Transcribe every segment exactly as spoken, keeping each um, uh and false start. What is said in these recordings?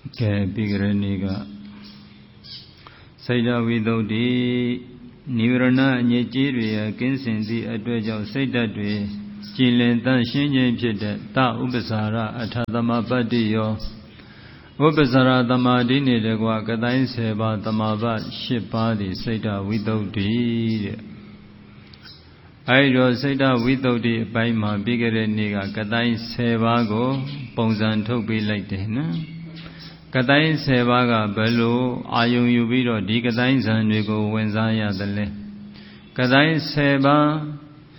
Ke Pigraniga Saida Vidodi Nivrana Nigeria Kinsinti Adwaja Saidadwe Jilenta Shinjin Pita Ta Upasara Atadama Padiyo Upasara Tamadini Degwa Kadai Seba Tamaba Shipadi Saida Vidodi Aido Saida Vidodi Baima Pigraniga Kadai Sebago Ponzan Tobi like the Kadai Sevaga Belu Ayung Yubiro Di Kadai Zandigo Wenzaya Dele Kadai Seba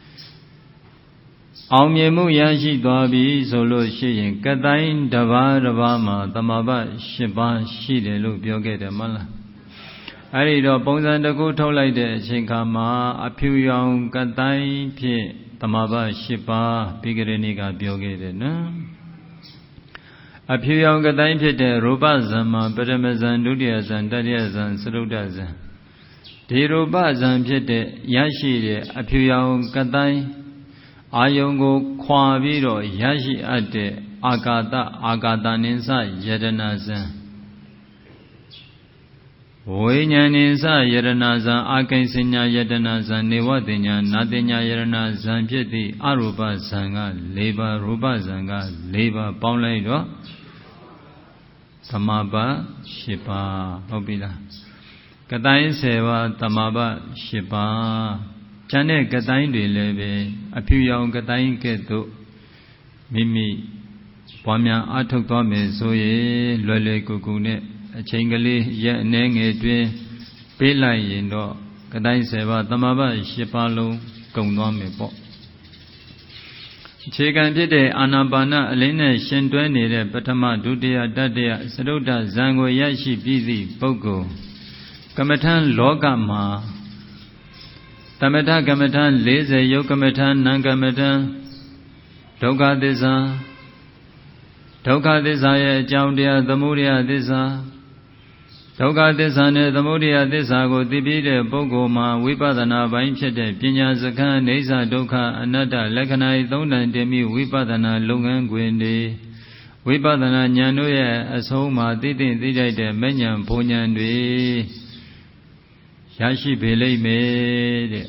Aumyemu Yashi Dwabi Solo Shi Kadai Dava Ravama Tamaba Shiba Shide Lu Byoge Mala Arido Ponzan the Go Tolai de Shinkama Apuyang Kadai Pi Tamaba Shiba Pigreniga Byoge no A few young Gadai Pete, Robazama, Petamazan, Dudiazan, Dadiazan, Saludazan. The Robazan Pete, Yashi, a few young Gadai, Ayongo, Quaviro, Yashi Ate, Agata, Agataninsa, Yedanazan. Oinyaninsa, Yedanazan, Akansinya, Yedanazan, Nevadinya, Nadinya, Yedanazan, Pete, Aruba Zanga, Leba, Rubazanga, Leba, Paulaido. Tamaba Shipa Obila Kadai Seva Tamaba Shipa Chane Kadai de Leve A few young Kadai Keto Mimi Pamia Atokome Soye Lole Kukune A Chingali Ye Neng Edwe Pela Yendo Kadai Seva Tamaba Shipalo Kondome Po Chigan did Anabana Alina Shendwene Patama Dudia Dadia Saruda Zango Yashi Bizi Bogo Kamatan Logama Tamata Kamatan Leze Yokamatan Nangamatan Toga Desa Toga Desaya Joundia Damuria Desa Toga Desane Damuria Desago Dibide Bogoma Wipadana Vainchete Pinya Zaka Neza Doka Anada Lakanai Dona Demi Wipadana Lungan Gwende Wipadana Nyanuya Asoma Didin Didite Menyan Punyandwe Yashi Pele Mede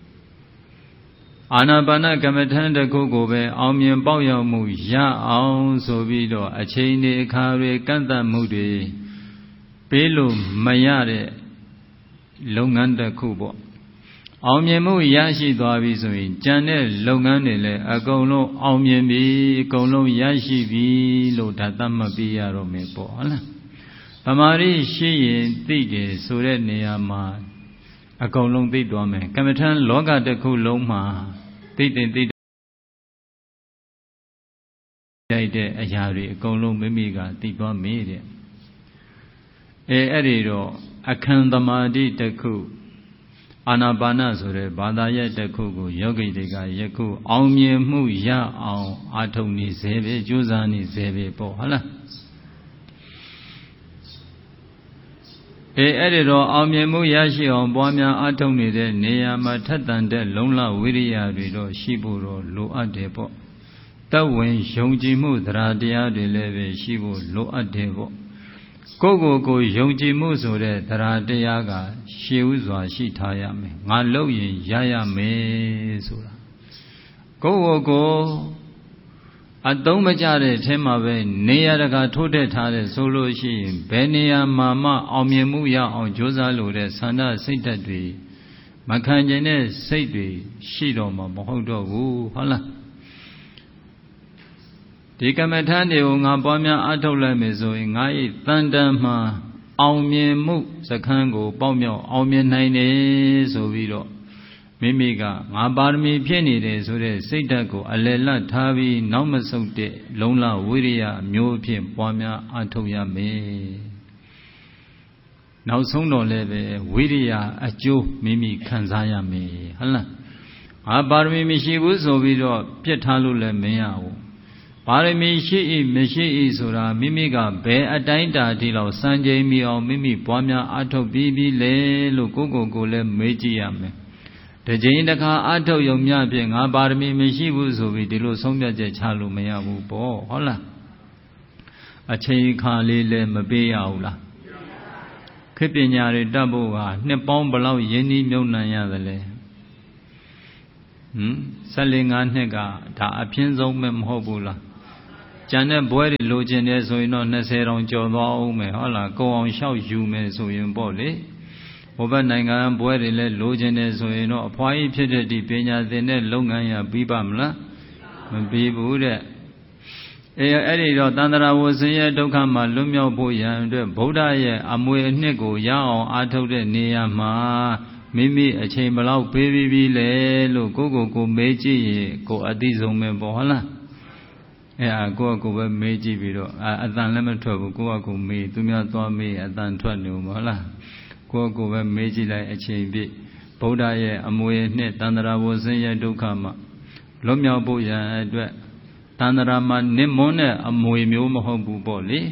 Anabana Kamatanda Kogobe Aumyan Baoyamu Ya Aung Sobido Achene Kare Kanta Mude Pelu Mayare Longanda Kubo Aumyemu Yashi Dwabi Jane Longandele Agolo Aumyemi Golo Yashi Vi Lo Tatama Biaro Mepo Amari Shi Tige Sure Neama Agolong Tidwame Kamatan Loga de Kuloma Tidin Tidide Ayari Golo Mimiga Tidwa Mede E Erido Akandamadi Deku Anabana Sure Badaya Deku Yogi Dega Yaku Aumye Mu Ya Au Atoni Zebe Juzani Zebe Pohala E Erido Aumye Mu Yashi on Boamia Atoni de Nea Matatan de Longla Wiria Rido Shiburo Lo Adepo Tawin Shonji Mudra Dia de Leve Shibu Lo Adebo Gogo go Yonji Musure, Taradeaga, Shiuzwa Shitayame, Maloyi, Yaya me Sura. Go go Adomajare, Temabe, Neadaga Tote Tare, Solo Shi, Benia Mama, Omyemuya on Josalure, Sanda Saitadri, Makanjane, Saidri, Shidoma, Mohodo, Hala. Dikamatani unga Bomia Atola Mezo in Ai Thundama Aumien Mu Sakango Bomio Aumien Nine Soviro Mimiga Mabarmi Pieni de Sure Seitago Alela Tavi Naumasote Longla Wiria Myopi Bomia Atoya Me Now Sono Leve Wiria Ajo Mimi Kanzaya Me Hala Abarmi Mishibu Soviro Pietalu Le Meao Parami Shi Mishi Isura Mimiga Be Atainda Dilo Sanjay Mio Mimi Pamia Ato Bibi Le Lukugo Gole Mejiame. The Jaindaka Ato Yomya Ping Abarmi Mishibu Suvi Dilo Somya Chalu Meabu Bo Hola အချိန်ခါလေးလည်းမပေးရဘူးလားခေပညာတွေတတ်ဖို့ကနှစ်ပေါင်းဘလောက်ရင်းနှီးမြုပ်နှံရသလဲဟမ်ဆက်လေးငါးနှစ်ကဒါအပြင်းဆုံးပဲမဟုတ်ဘူးလားကျန်တဲ့ဘွဲတွေလိုချင်တယ်ဆိုရင်တော့နှစ်ဆယ်တောင်ကျော်သွားအောင်မယ်ဟုတ်လားကိုအောင်လျှောက်ယူမယ်ဆိုရင်ပေါ့လေဘုဘနိုင်ငံဘွဲတွေလည်းလိုချင်တယ်ဆိုရင်တော့အဖွားကြီးဖြစ်တဲ့ဒီပညာသင်တဲ့လုပ်ငန်းရပြီးပါမလားမပြီးဘူးတဲ့အဲအဲ့ဒီတော့တန္တရာဝဆင်းရဲဒုက္ခမှာလွတ်မြောက်ဖို့ရန်အတွက်ဗုဒ္ဓရဲ့အမွေအနှစ်ကိုရအောင်အားထုတ်တဲ့နေရာမှာမိမိအချိန်ဘလောက်ပေးပြီးပြီလဲလို့ကိုကိုကိုမေးကြည့်ရင်ကိုအသိဆုံးပဲပေါ့ဟုတ်လားအဲအကိုကကိုပဲမေးကြည့်ပြီးတော့အတန်လည်းမထွက်ဘူးကိုကကိုမေးသူများသွားမေးအတန်ထွက်နေဘူးဟုတ်လားကိုကိုပဲမေးကြည့်လိုက်အချိန်ပြည့်ဗုဒ္ဓရဲ့အမွေအနှစ်တန္တရာဝဆင်းရဲဒုက္ခမှာလွတ်မြောက်ဖို့ရန်အတွက်တန္တရာမှာနစ်မွန်းတဲ့အမွေမျိုးမဟုတ်ဘူးပေါ့လေ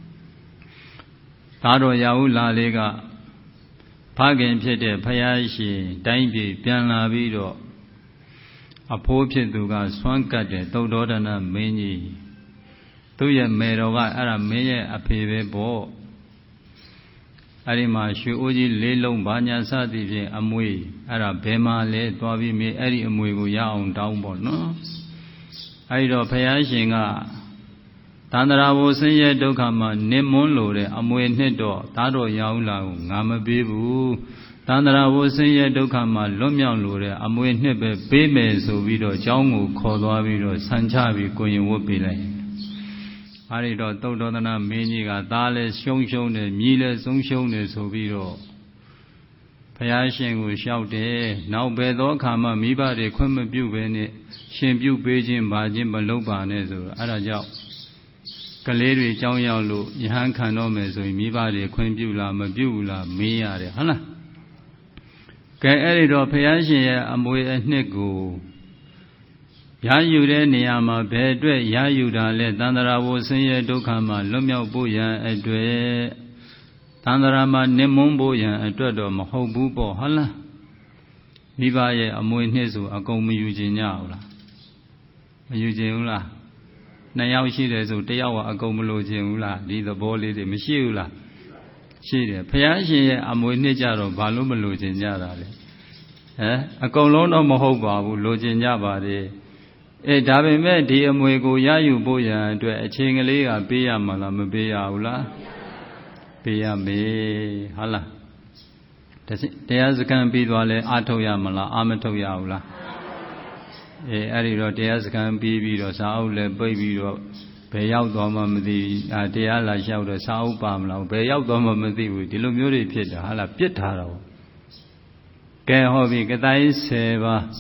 ဒါတော့ရာဟုလာလေးကဖခင်ဖြစ်တဲ့ဖယားရှင်တိုင်းပြည်ပြန်လာပြီးတော့အဖိုးဖြစ်သူကဆွမ်းကတ်တဲ့သုတ်တော်ဒနာမင်းကြီးသူ့ရဲ့မေတော်ကအဲ့ဒါမင်းရဲ့အဖေပဲပေါ့အဲ့ဒီမှာရွှေအိုးကြီးလေးလုံးဘာညာစသည်ဖြင့်အမွေအဲ့ဒါဘယ်မှာလဲသွားပြီးမေးအဲ့ဒီအမွေကိုရအောင်တောင်းပေါ့နော်အဲ့ဒီတော့ဖယားရှင်ကတန္တရာဝဆင်းရဲဒုက္ခမှာနစ်မွန်းလို့တဲ့အမွေနှစ်တော့သားတော်ရောင်းလာကိုငါမပေးဘူးတန္တရာဝဆင်းရဲဒုက္ခမှာလွတ်မြောက်လို့တဲ့အမွေနှစ်ပဲပေးမယ်ဆိုပြီးတော့เจ้าကိုခေါ်သွားပြီးတော့ဆန်ချပြီးကိုရင်ဝတ်ပေးလိုက်အဲ့ဒီတော့သုတ်တော်သနာမင်းကြီးကသားလဲရှုံးရှုံးတယ်မြည်လဲဆုံးရှုံးတယ်ဆိုပြီးတော့ဘုရားရှင်ကိုလျှောက်တယ်နောက်ဘယ်သောအခါမှမိဘတွေခွင့်မပြုဘဲနဲ့ရှင်ပြုပေးခြင်းပါခြင်းမလုပ်ပါနဲ့ဆိုတော့အဲ့ဒါကြောင့်ကလေးတွေကြောင်းရောက်လို့ယဟန်ခံတော့မယ်ဆိုရင်မိဘတွေခွင့်ပြုလားမပြုဘူးလားမေးရတယ်ဟုတ်လားကဲအဲ့ဒီတော့ဘုရားရှင်ရဲ့အမွေအနှစ်ကိုရယူတဲ့နေရာမှာဘယ်အတွက်ရယူတာလဲတန္တရာဝဆင်းရဲဒုက္ခမှာလွတ်မြောက်ဖို့ရန်အတွက်တန္တရာမှာနစ်မွန်းဖို့ရန်အတွက်တော့မဟုတ်ဘူးပေါ့ဟုတ်လားမိဘရဲ့အမွေနှစ်ဆိုအကုန်မယူခြင်းကြဘူးလားမယူခြင်းဘူးလားနှစ်ယောက်ရှိတယ်ဆိုတစ်ယောက်ကအကုန်မလို့ခြင်းဘူးလားဒီသဘောလေးတွေမရှိဘူးလားရှိတယ်ဘုရားရှင်ရဲ့အမွေနှစ်ကြတော့ဘာလို့မလို့ခြင်းကြတာလဲဟမ်အကုန်လုံးတော့မဟုတ်ပါဘူးလို့ခြင်းကြပါတယ်အဲဒါပေမဲ့ဒီအမွေကိုရယူဖို့ရန်အတွက်အချိန်ကလေးကပေးရမှာလားမပေးရဘူးလားပေးရမယ်ဟုတ်လားတရားစခန်းပြီးသွားလဲအာထုတ်ရမလားအာမထုတ်ရဘူးလားအဲအဲ့ဒီတော့တရားစခန်းပြီးပြီးတော့စာအုပ်လည်းပိတ်ပြီးတော့ဘယ်ရောက်သွားမှမသိအာတရားလာလျှောက်တော့စာအုပ်ပါမလားဘယ်ရောက်သွားမှမသိဘူးဒီလိုမျိုးတွေဖြစ်တာဟာလားပြစ်ထားတော့ကဲဟောပြီကတိုင်းဆယ်ပါး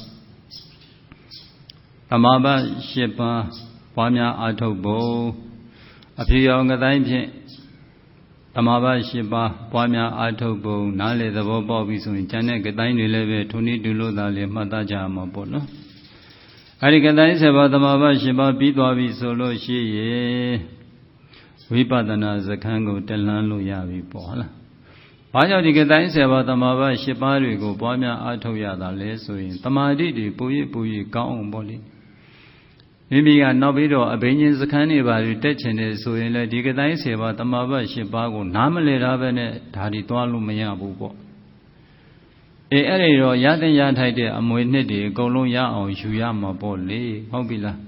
သမာဘရှစ်ပါးပွားများအာထုတ်ဖို့အဖြေရောင်ကတိုင်းဖြင့်သမာဘရှစ်ပါးပွားများအာထုတ်ဖို့နားလေသဘောပေါက်ပြီဆိုရင်ကျန်တဲ့ကတိုင်းတွေလည်းပဲထုံနည်းတူလို့သာလေမှတ်သားကြမှာပေါ့နော်အဲဒီကတိုင်းဆယ်ပါးသမာဘရှစ်ပါးပြီးသွားပြီဆိုလို့ရှိရင်ဝိပဿနာစခန်းကိုတလှမ်းလို့ရပြီပေါ့ဟုတ်လားဘာကြောင့်ဒီကတိုင်းဆယ်ပါးသမာဘရှစ်ပါးတွေကိုပွားများအာထုတ်ရတာလဲဆိုရင်တမာတိတွေပူရပူရကောင်းအောင်ပေါ့လေမိမိကနောက်ပြီးတော့အဘိညာဉ်စခန်းတွေပါတက်ချင်တယ်ဆိုရင်လည်းဒီကတိုင်းဆယ်ပါးတမာဘရှစ်ပါးကိုနားမလည်တာပဲနဲ့ဒါဒီသွားလို့မရဘူးပေါ့အေးအဲ့ဒီတော့ရတဲ့ရထိုက်တဲ့အမွေနှစ်တွေအကုန်လုံးရအောင်ယူရမှာပေါ့လေဟုတ်ပြီလား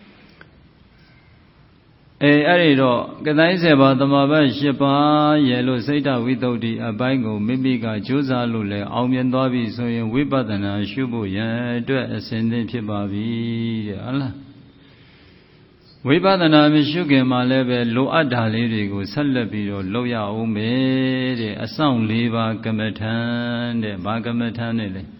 အေးအဲ့ဒီတော့ကတိုင်းဆယ်ပါးတမာဘရှစ်ပါးရဲ့လို့စိတ်တဝိတ္တုတိအပိုင်းကိုမိမိကကြိုးစားလို့လဲအောင်မြင်သွားပြီဆိုရင်ဝိပဿနာရှုဖို့ရန်အတွက်အစဉ်သင့်ဖြစ်ပါပြီတဲ့ဟုတ်လားဝိပဿနာမရှိခင်မှာလည်းပဲလိုအပ်တာလေးတွေကိုဆက်လက်ပြီးတော့လုပ်ရအောင်ပဲတဲ့အဆောင်၄ပါးကမ္မထံတဲ့ဘာကမ္မထံနဲ့လဲ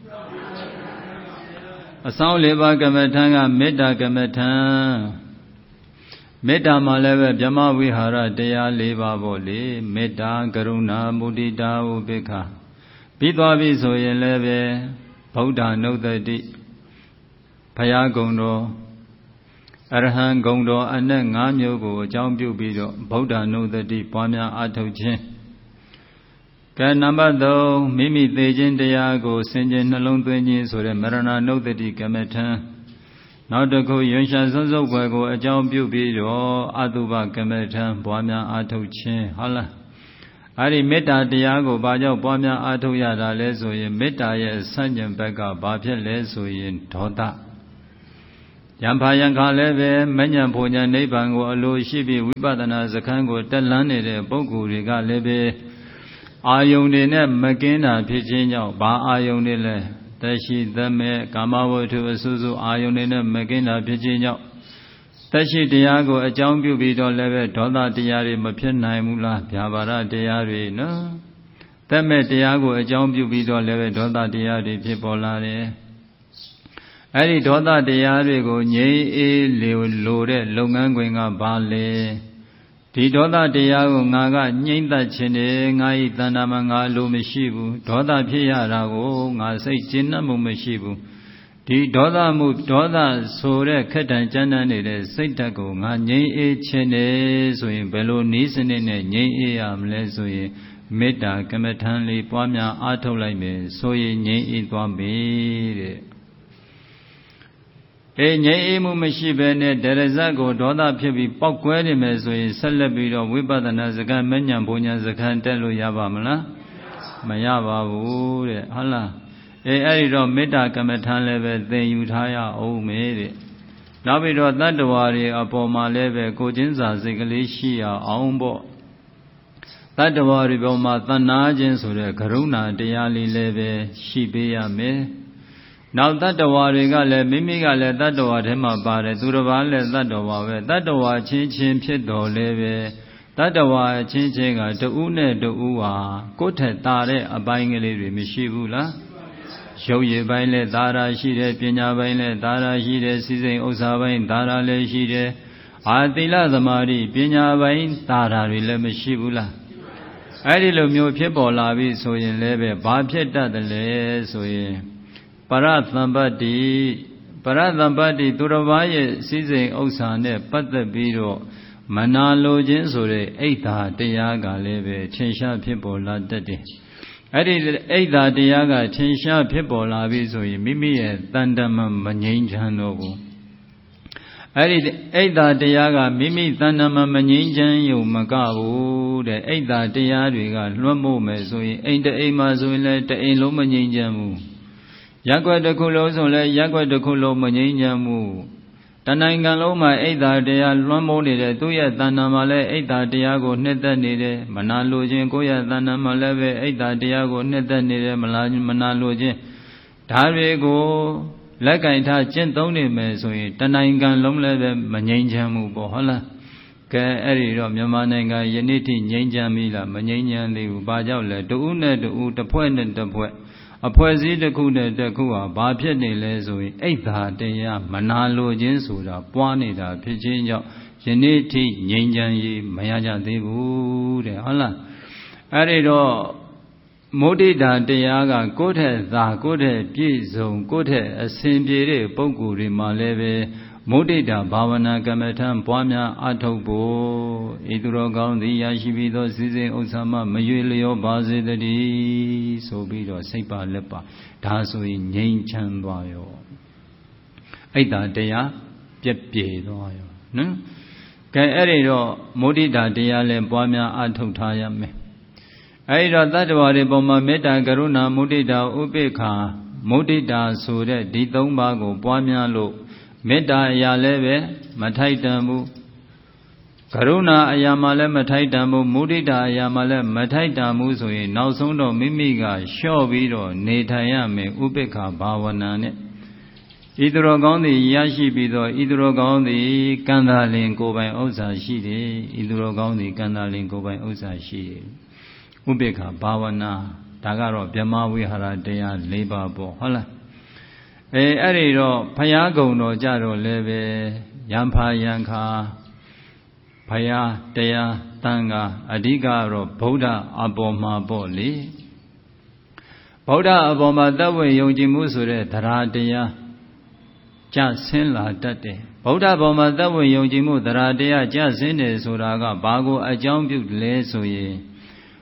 အဆောင်၄ပါးကမ္မထံကမေတ္တာကမ္မထံမေတ္တာမှာလည်းပဲဗြဟ္မဝိဟာရတရား၄ပါးပေါ့လေမေတ္တာကရုဏာမုဒိတာဥပေက္ခပြီးသွားပြီဆိုရင်လည်းပဲဗုဒ္ဓနုဿတိဘုရားကုံတော်အရဟံဂုံတော်အနက်၅မျိုးကိုအကြောင်းပြုပြီးတော့ဗုဒ္ဓနုဿတိပွားများအားထုတ်ခြင်းကဲနံပါတ်၃မိမိသိခြင်းတရားကိုဆင်ခြင်နှလုံးသွင်းခြင်းဆိုတဲ့မရဏနုဿတိကမ္မထံနောက်တစ်ခုယွန်ရှာဆုံးစုပ်ွယ်ကိုအကြောင်းပြုပြီးတော့အတုပကမ္မထံပွားများအားထုတ်ခြင်းဟုတ်လားအဲ့ဒီမေတ္တာတရားကိုဘာကြောင့်ပွားများအားထုတ်ရတာလဲဆိုရင်မေတ္တာရဲ့ဆန့်ကျင်ဘက်ကဘာဖြစ်လဲဆိုရင်ဒေါသယံဖာယံခါလည်းပဲမဉ္ဇဉ်ဘုံဉ္ဇဉ်နိဗ္ဗာန်ကိုအလိုရှိပြီးဝိပဿနာစခန်းကိုတက်လန်းနေတဲ့ပုဂ္ဂိုလ်တွေကလည်းပဲအာယုန်တွေနဲ့မကင်းတာဖြစ်ခြင်းကြောင့်ဘာအာယုန်တွေလဲတရှိသမဲ့ကာမဝတ္ထုအစုစုအာယုန်တွေနဲ့မကင်းတာဖြစ်ခြင်းကြောင့်တရှိတရားကိုအကြောင်းပြုပြီးတော့လည်းပဲဒေါသတရားတွေမဖြစ်နိုင်ဘူးလားဗျာပါဒတရားတွေနော်တမဲ့တရားကိုအကြောင်းပြုပြီးတော့လည်းပဲဒေါသတရားတွေဖြစ်ပေါ်လာတယ်အဲ့ဒီဒေါသတရားတွေကိုငြိမ်းအေးလိုတဲ့လုပ်ငန်းခွင်ကဘာလဲဒီဒေါသတရားကိုငါကညှိမ့်သက်ခြင်းနဲ့ငါဤတဏ္ဍာမှာငါလိုမရှိဘူးဒေါသဖြစ်ရတာကိုငါစိတ်ကျဉ်းနှံ့မှုမရှိဘူးဒီဒေါသမှုဒေါသဆိုတဲ့ခက်တံကြမ်းတမ်းနေတဲ့စိတ်ဓာတ်ကိုငါငြိမ်းအေးခြင်းနဲ့ဆိုရင်ဘယ်လိုနည်းစနစ်နဲ့ငြိမ်းအေးရမလဲဆိုရင်မေတ္တာကမ္မထံလေးပွားများအားထုတ်လိုက်မယ်ဆိုရင်ငြိမ်းအေးသွားပြီတဲ့အေးငြိမ်းအေးမှုမရှိဘဲနဲ့တရဇတ်ကိုဒေါသဖြစ်ပြီးပောက်ကွဲနေမယ်ဆိုရင်ဆက်လက်ပြီးတော့ဝိပဿနာစကားမဉ္ဇဉ်ဘုံဉ္ဇဉ်စကားတက်လို့ရပါမလားမရပါဘူးတဲ့ဟုတ်လားအေးအဲ့ဒီတော့မေတ္တာကမ္မထံလည်းပဲသင်ယူထားရအောင်မေတဲ့နောက်ပြီးတော့တတ္တဝါတွေအပေါ်မှာလည်းပဲကိုချင်းစာစိတ်ကလေးရှိရအောင်ပေါ့တတ္တဝါတွေပေါ်မှာသနာခြင်းဆိုတဲ့ကရုဏာတရားလေးလည်းပဲရှိပေးရမယ်နောက်တတ္တဝါတွေကလည်းမိမိကလည်းတတ္တဝါထဲမှာပါတယ်သူတစ်ပါးလည်းတတ္တဝါပဲတတ္တဝါချင်းချင်းဖြစ်တော်လည်းပဲတတ္တဝါချင်းချင်းကတဦးနဲ့တဦးဟာကိုယ်ထက်သာတဲ့အပိုင်းကလေးတွေမရှိဘူးလားရုပ်ရည်ပိုင်းလည်းသာရာရှိတယ်ပညာပိုင်းလည်းသာရာရှိတယ်စိစိမ်ဥစ္စာပိုင်းသာရာလည်းရှိတယ်အာသီလသမာဓိပညာပိုင်းသာရာတွေလည်းမရှိဘူးလားအဲ့ဒီလိုမျိုးဖြစ်ပေါ်လာပြီဆိုရင်လည်းပဲဘာဖြစ်တတ်တယ်လဲဆိုရင်ပရသံပတ္တိပရသံပတ္တိသူတစ်ပါးရဲ့စည်းစိမ်ဥစ္စာနဲ့ပတ်သက်ပြီးတော့မနာလိုခြင်းဆိုတဲ့အိတ်သာတရားကလည်းပဲထင်ရှားဖြစ်ပေါ်လာတတ်တယ်အဲ့ဒီအိတ်သာတရားကထင်ရှားဖြစ်ပေါ်လာပြီဆိုရင်မိမိရဲ့တန်တမမငြိမ်းချမ်းတော့ဘူးအဲ့ဒီအိတ်သာတရားကမိမိတန်တမမငြိမ်းချမ်းယုံမကဘူးတဲ့အိတ်သာတရားတွေကလွှမ်းမိုးမယ်ဆိုရင်အိမ်တအိမ်မှာဆိုရင်လည်းတအိမ်လုံးမငြိမ်းချမ်းဘူးရက်ွက်တစ်ခုလုံးဆိုလဲရက်ွက်တစ်ခုလုံးမငြိမ်းချမ်းမှုတနိုင်ငံလုံးမှာအိတ်သာတရားလွှမ်းမိုးနေတဲ့သူ့ရဲ့တဏ္ဍာမှာလည်းအိတ်သာတရားကိုနှစ်သက်နေတယ်မနာလိုခြင်းကိုယ့်ရဲ့တဏ္ဍာမှာလည်းပဲအိတ်သာတရားကိုနှစ်သက်နေတယ်မလားမနာလိုခြင်းဒါတွေကိုလက်ကင်ထားကျင့်သုံးနေမယ်ဆိုရင်တနိုင်ငံလုံးလည်းပဲမငြိမ်းချမ်းမှုပေါ့ဟုတ်လားကဲအဲ့ဒီတော့မြန်မာနိုင်ငံယနေ့ထိငြိမ်းချမ်းပြီလားမငြိမ်းချမ်းသေးဘူးဘာကြောင့်လဲတဦးနဲ့တဦးတစ်ဖွဲ့နဲ့တစ်ဖွဲ့အဖွဲ့အစည်းတစ်ခုနဲ့တစ်ခုဟာဘာဖြစ်နေလဲဆိုရင်အိတ်သာတရားမနာလိုခြင်းဆိုတာပွားနေတာဖြစ်ခြင်းကြောင့်ယနေ့ထိငြိမ်းချမ်းရေးမရကြသေးဘူးတဲ့ဟုတ်လားအဲ့ဒီတော့မုဒိတာတရားကကိုယ့်ထက်သာကိုယ့်ထက်ပြည့်စုံကိုယ့်ထက်အစဉ်ပြေတဲ့ပုဂ္ဂိုလ်တွေမှာလည်းပဲမုဒိတာဘာဝနာကမ္မထံပွားများအထုတ်ဖို့ဤသူတော်ကောင်းသည်ရရှိပြီးသောစည်းစိမ်ဥစ္စာမှမရွေလျောပါစေတည်းဆိုပြီးတော့စိတ်ပါလက်ပါဒါဆိုရင်ငြိမ်းချမ်းသွားရောအိတ်တာတရားပြည့်ပြည့်သွားရောနော်ကဲအဲ့ဒီတော့မုဒိတာတရားလည်းပွားများအထုတ်ထားရမယ်အဲ့ဒီတော့တတ္တဝါတွေပေါ်မှာမေတ္တာကရုဏာမုဒိတာဥပေက္ခာမုဒိတာဆိုတဲ့ဒီသုံးပါးကိုပွားများလို့မေတ္တာအရာလည်းပဲမထိုက်တန်ဘူးကရုဏာအရာမှလည်းမထိုက်တန်ဘူးမုဒိတာအရာမှလည်းမထိုက်တန်ဘူးဆိုရင်နောက်ဆုံးတော့မိမိကလျှော့ပြီးတော့နေထိုင်ရမယ်ဥပေက္ခဘာဝနာနဲ့ဤသူတော်ကောင်းသည်ရရှိပြီးတော့ဤသူတော်ကောင်းသည်ကံသာလင်ကိုယ်ပိုင်ဥစ္စာရှိတယ်ဤသူတော်ကောင်းသည်ကံသာလင်ကိုယ်ပိုင်ဥစ္စာရှိတယ်ဥပေက္ခဘာဝနာဒါကတော့ဗြဟ္မဝိဟာရတရား၄ပါးပေါ့ဟုတ်လားအဲအဲ့ဒီတော့ဘုရားကုံတော်ကြတော့လည်းပဲယံဖာယံခါဘုရားတရားတန်ခါအဓိကတော့ဗုဒ္ဓအပေါ်မှာပေါ့လေဗုဒ္ဓအပေါ်မှာသက်ဝင်ယုံကြည်မှုဆိုတဲ့တရားတရားကြဆင်းလာတတ်တယ်ဗုဒ္ဓဘောမှာသက်ဝင်ယုံကြည်မှုတရားတရားကြဆင်းတယ်ဆိုတာကဘာကိုအကြောင်းပြုလဲဆိုရင်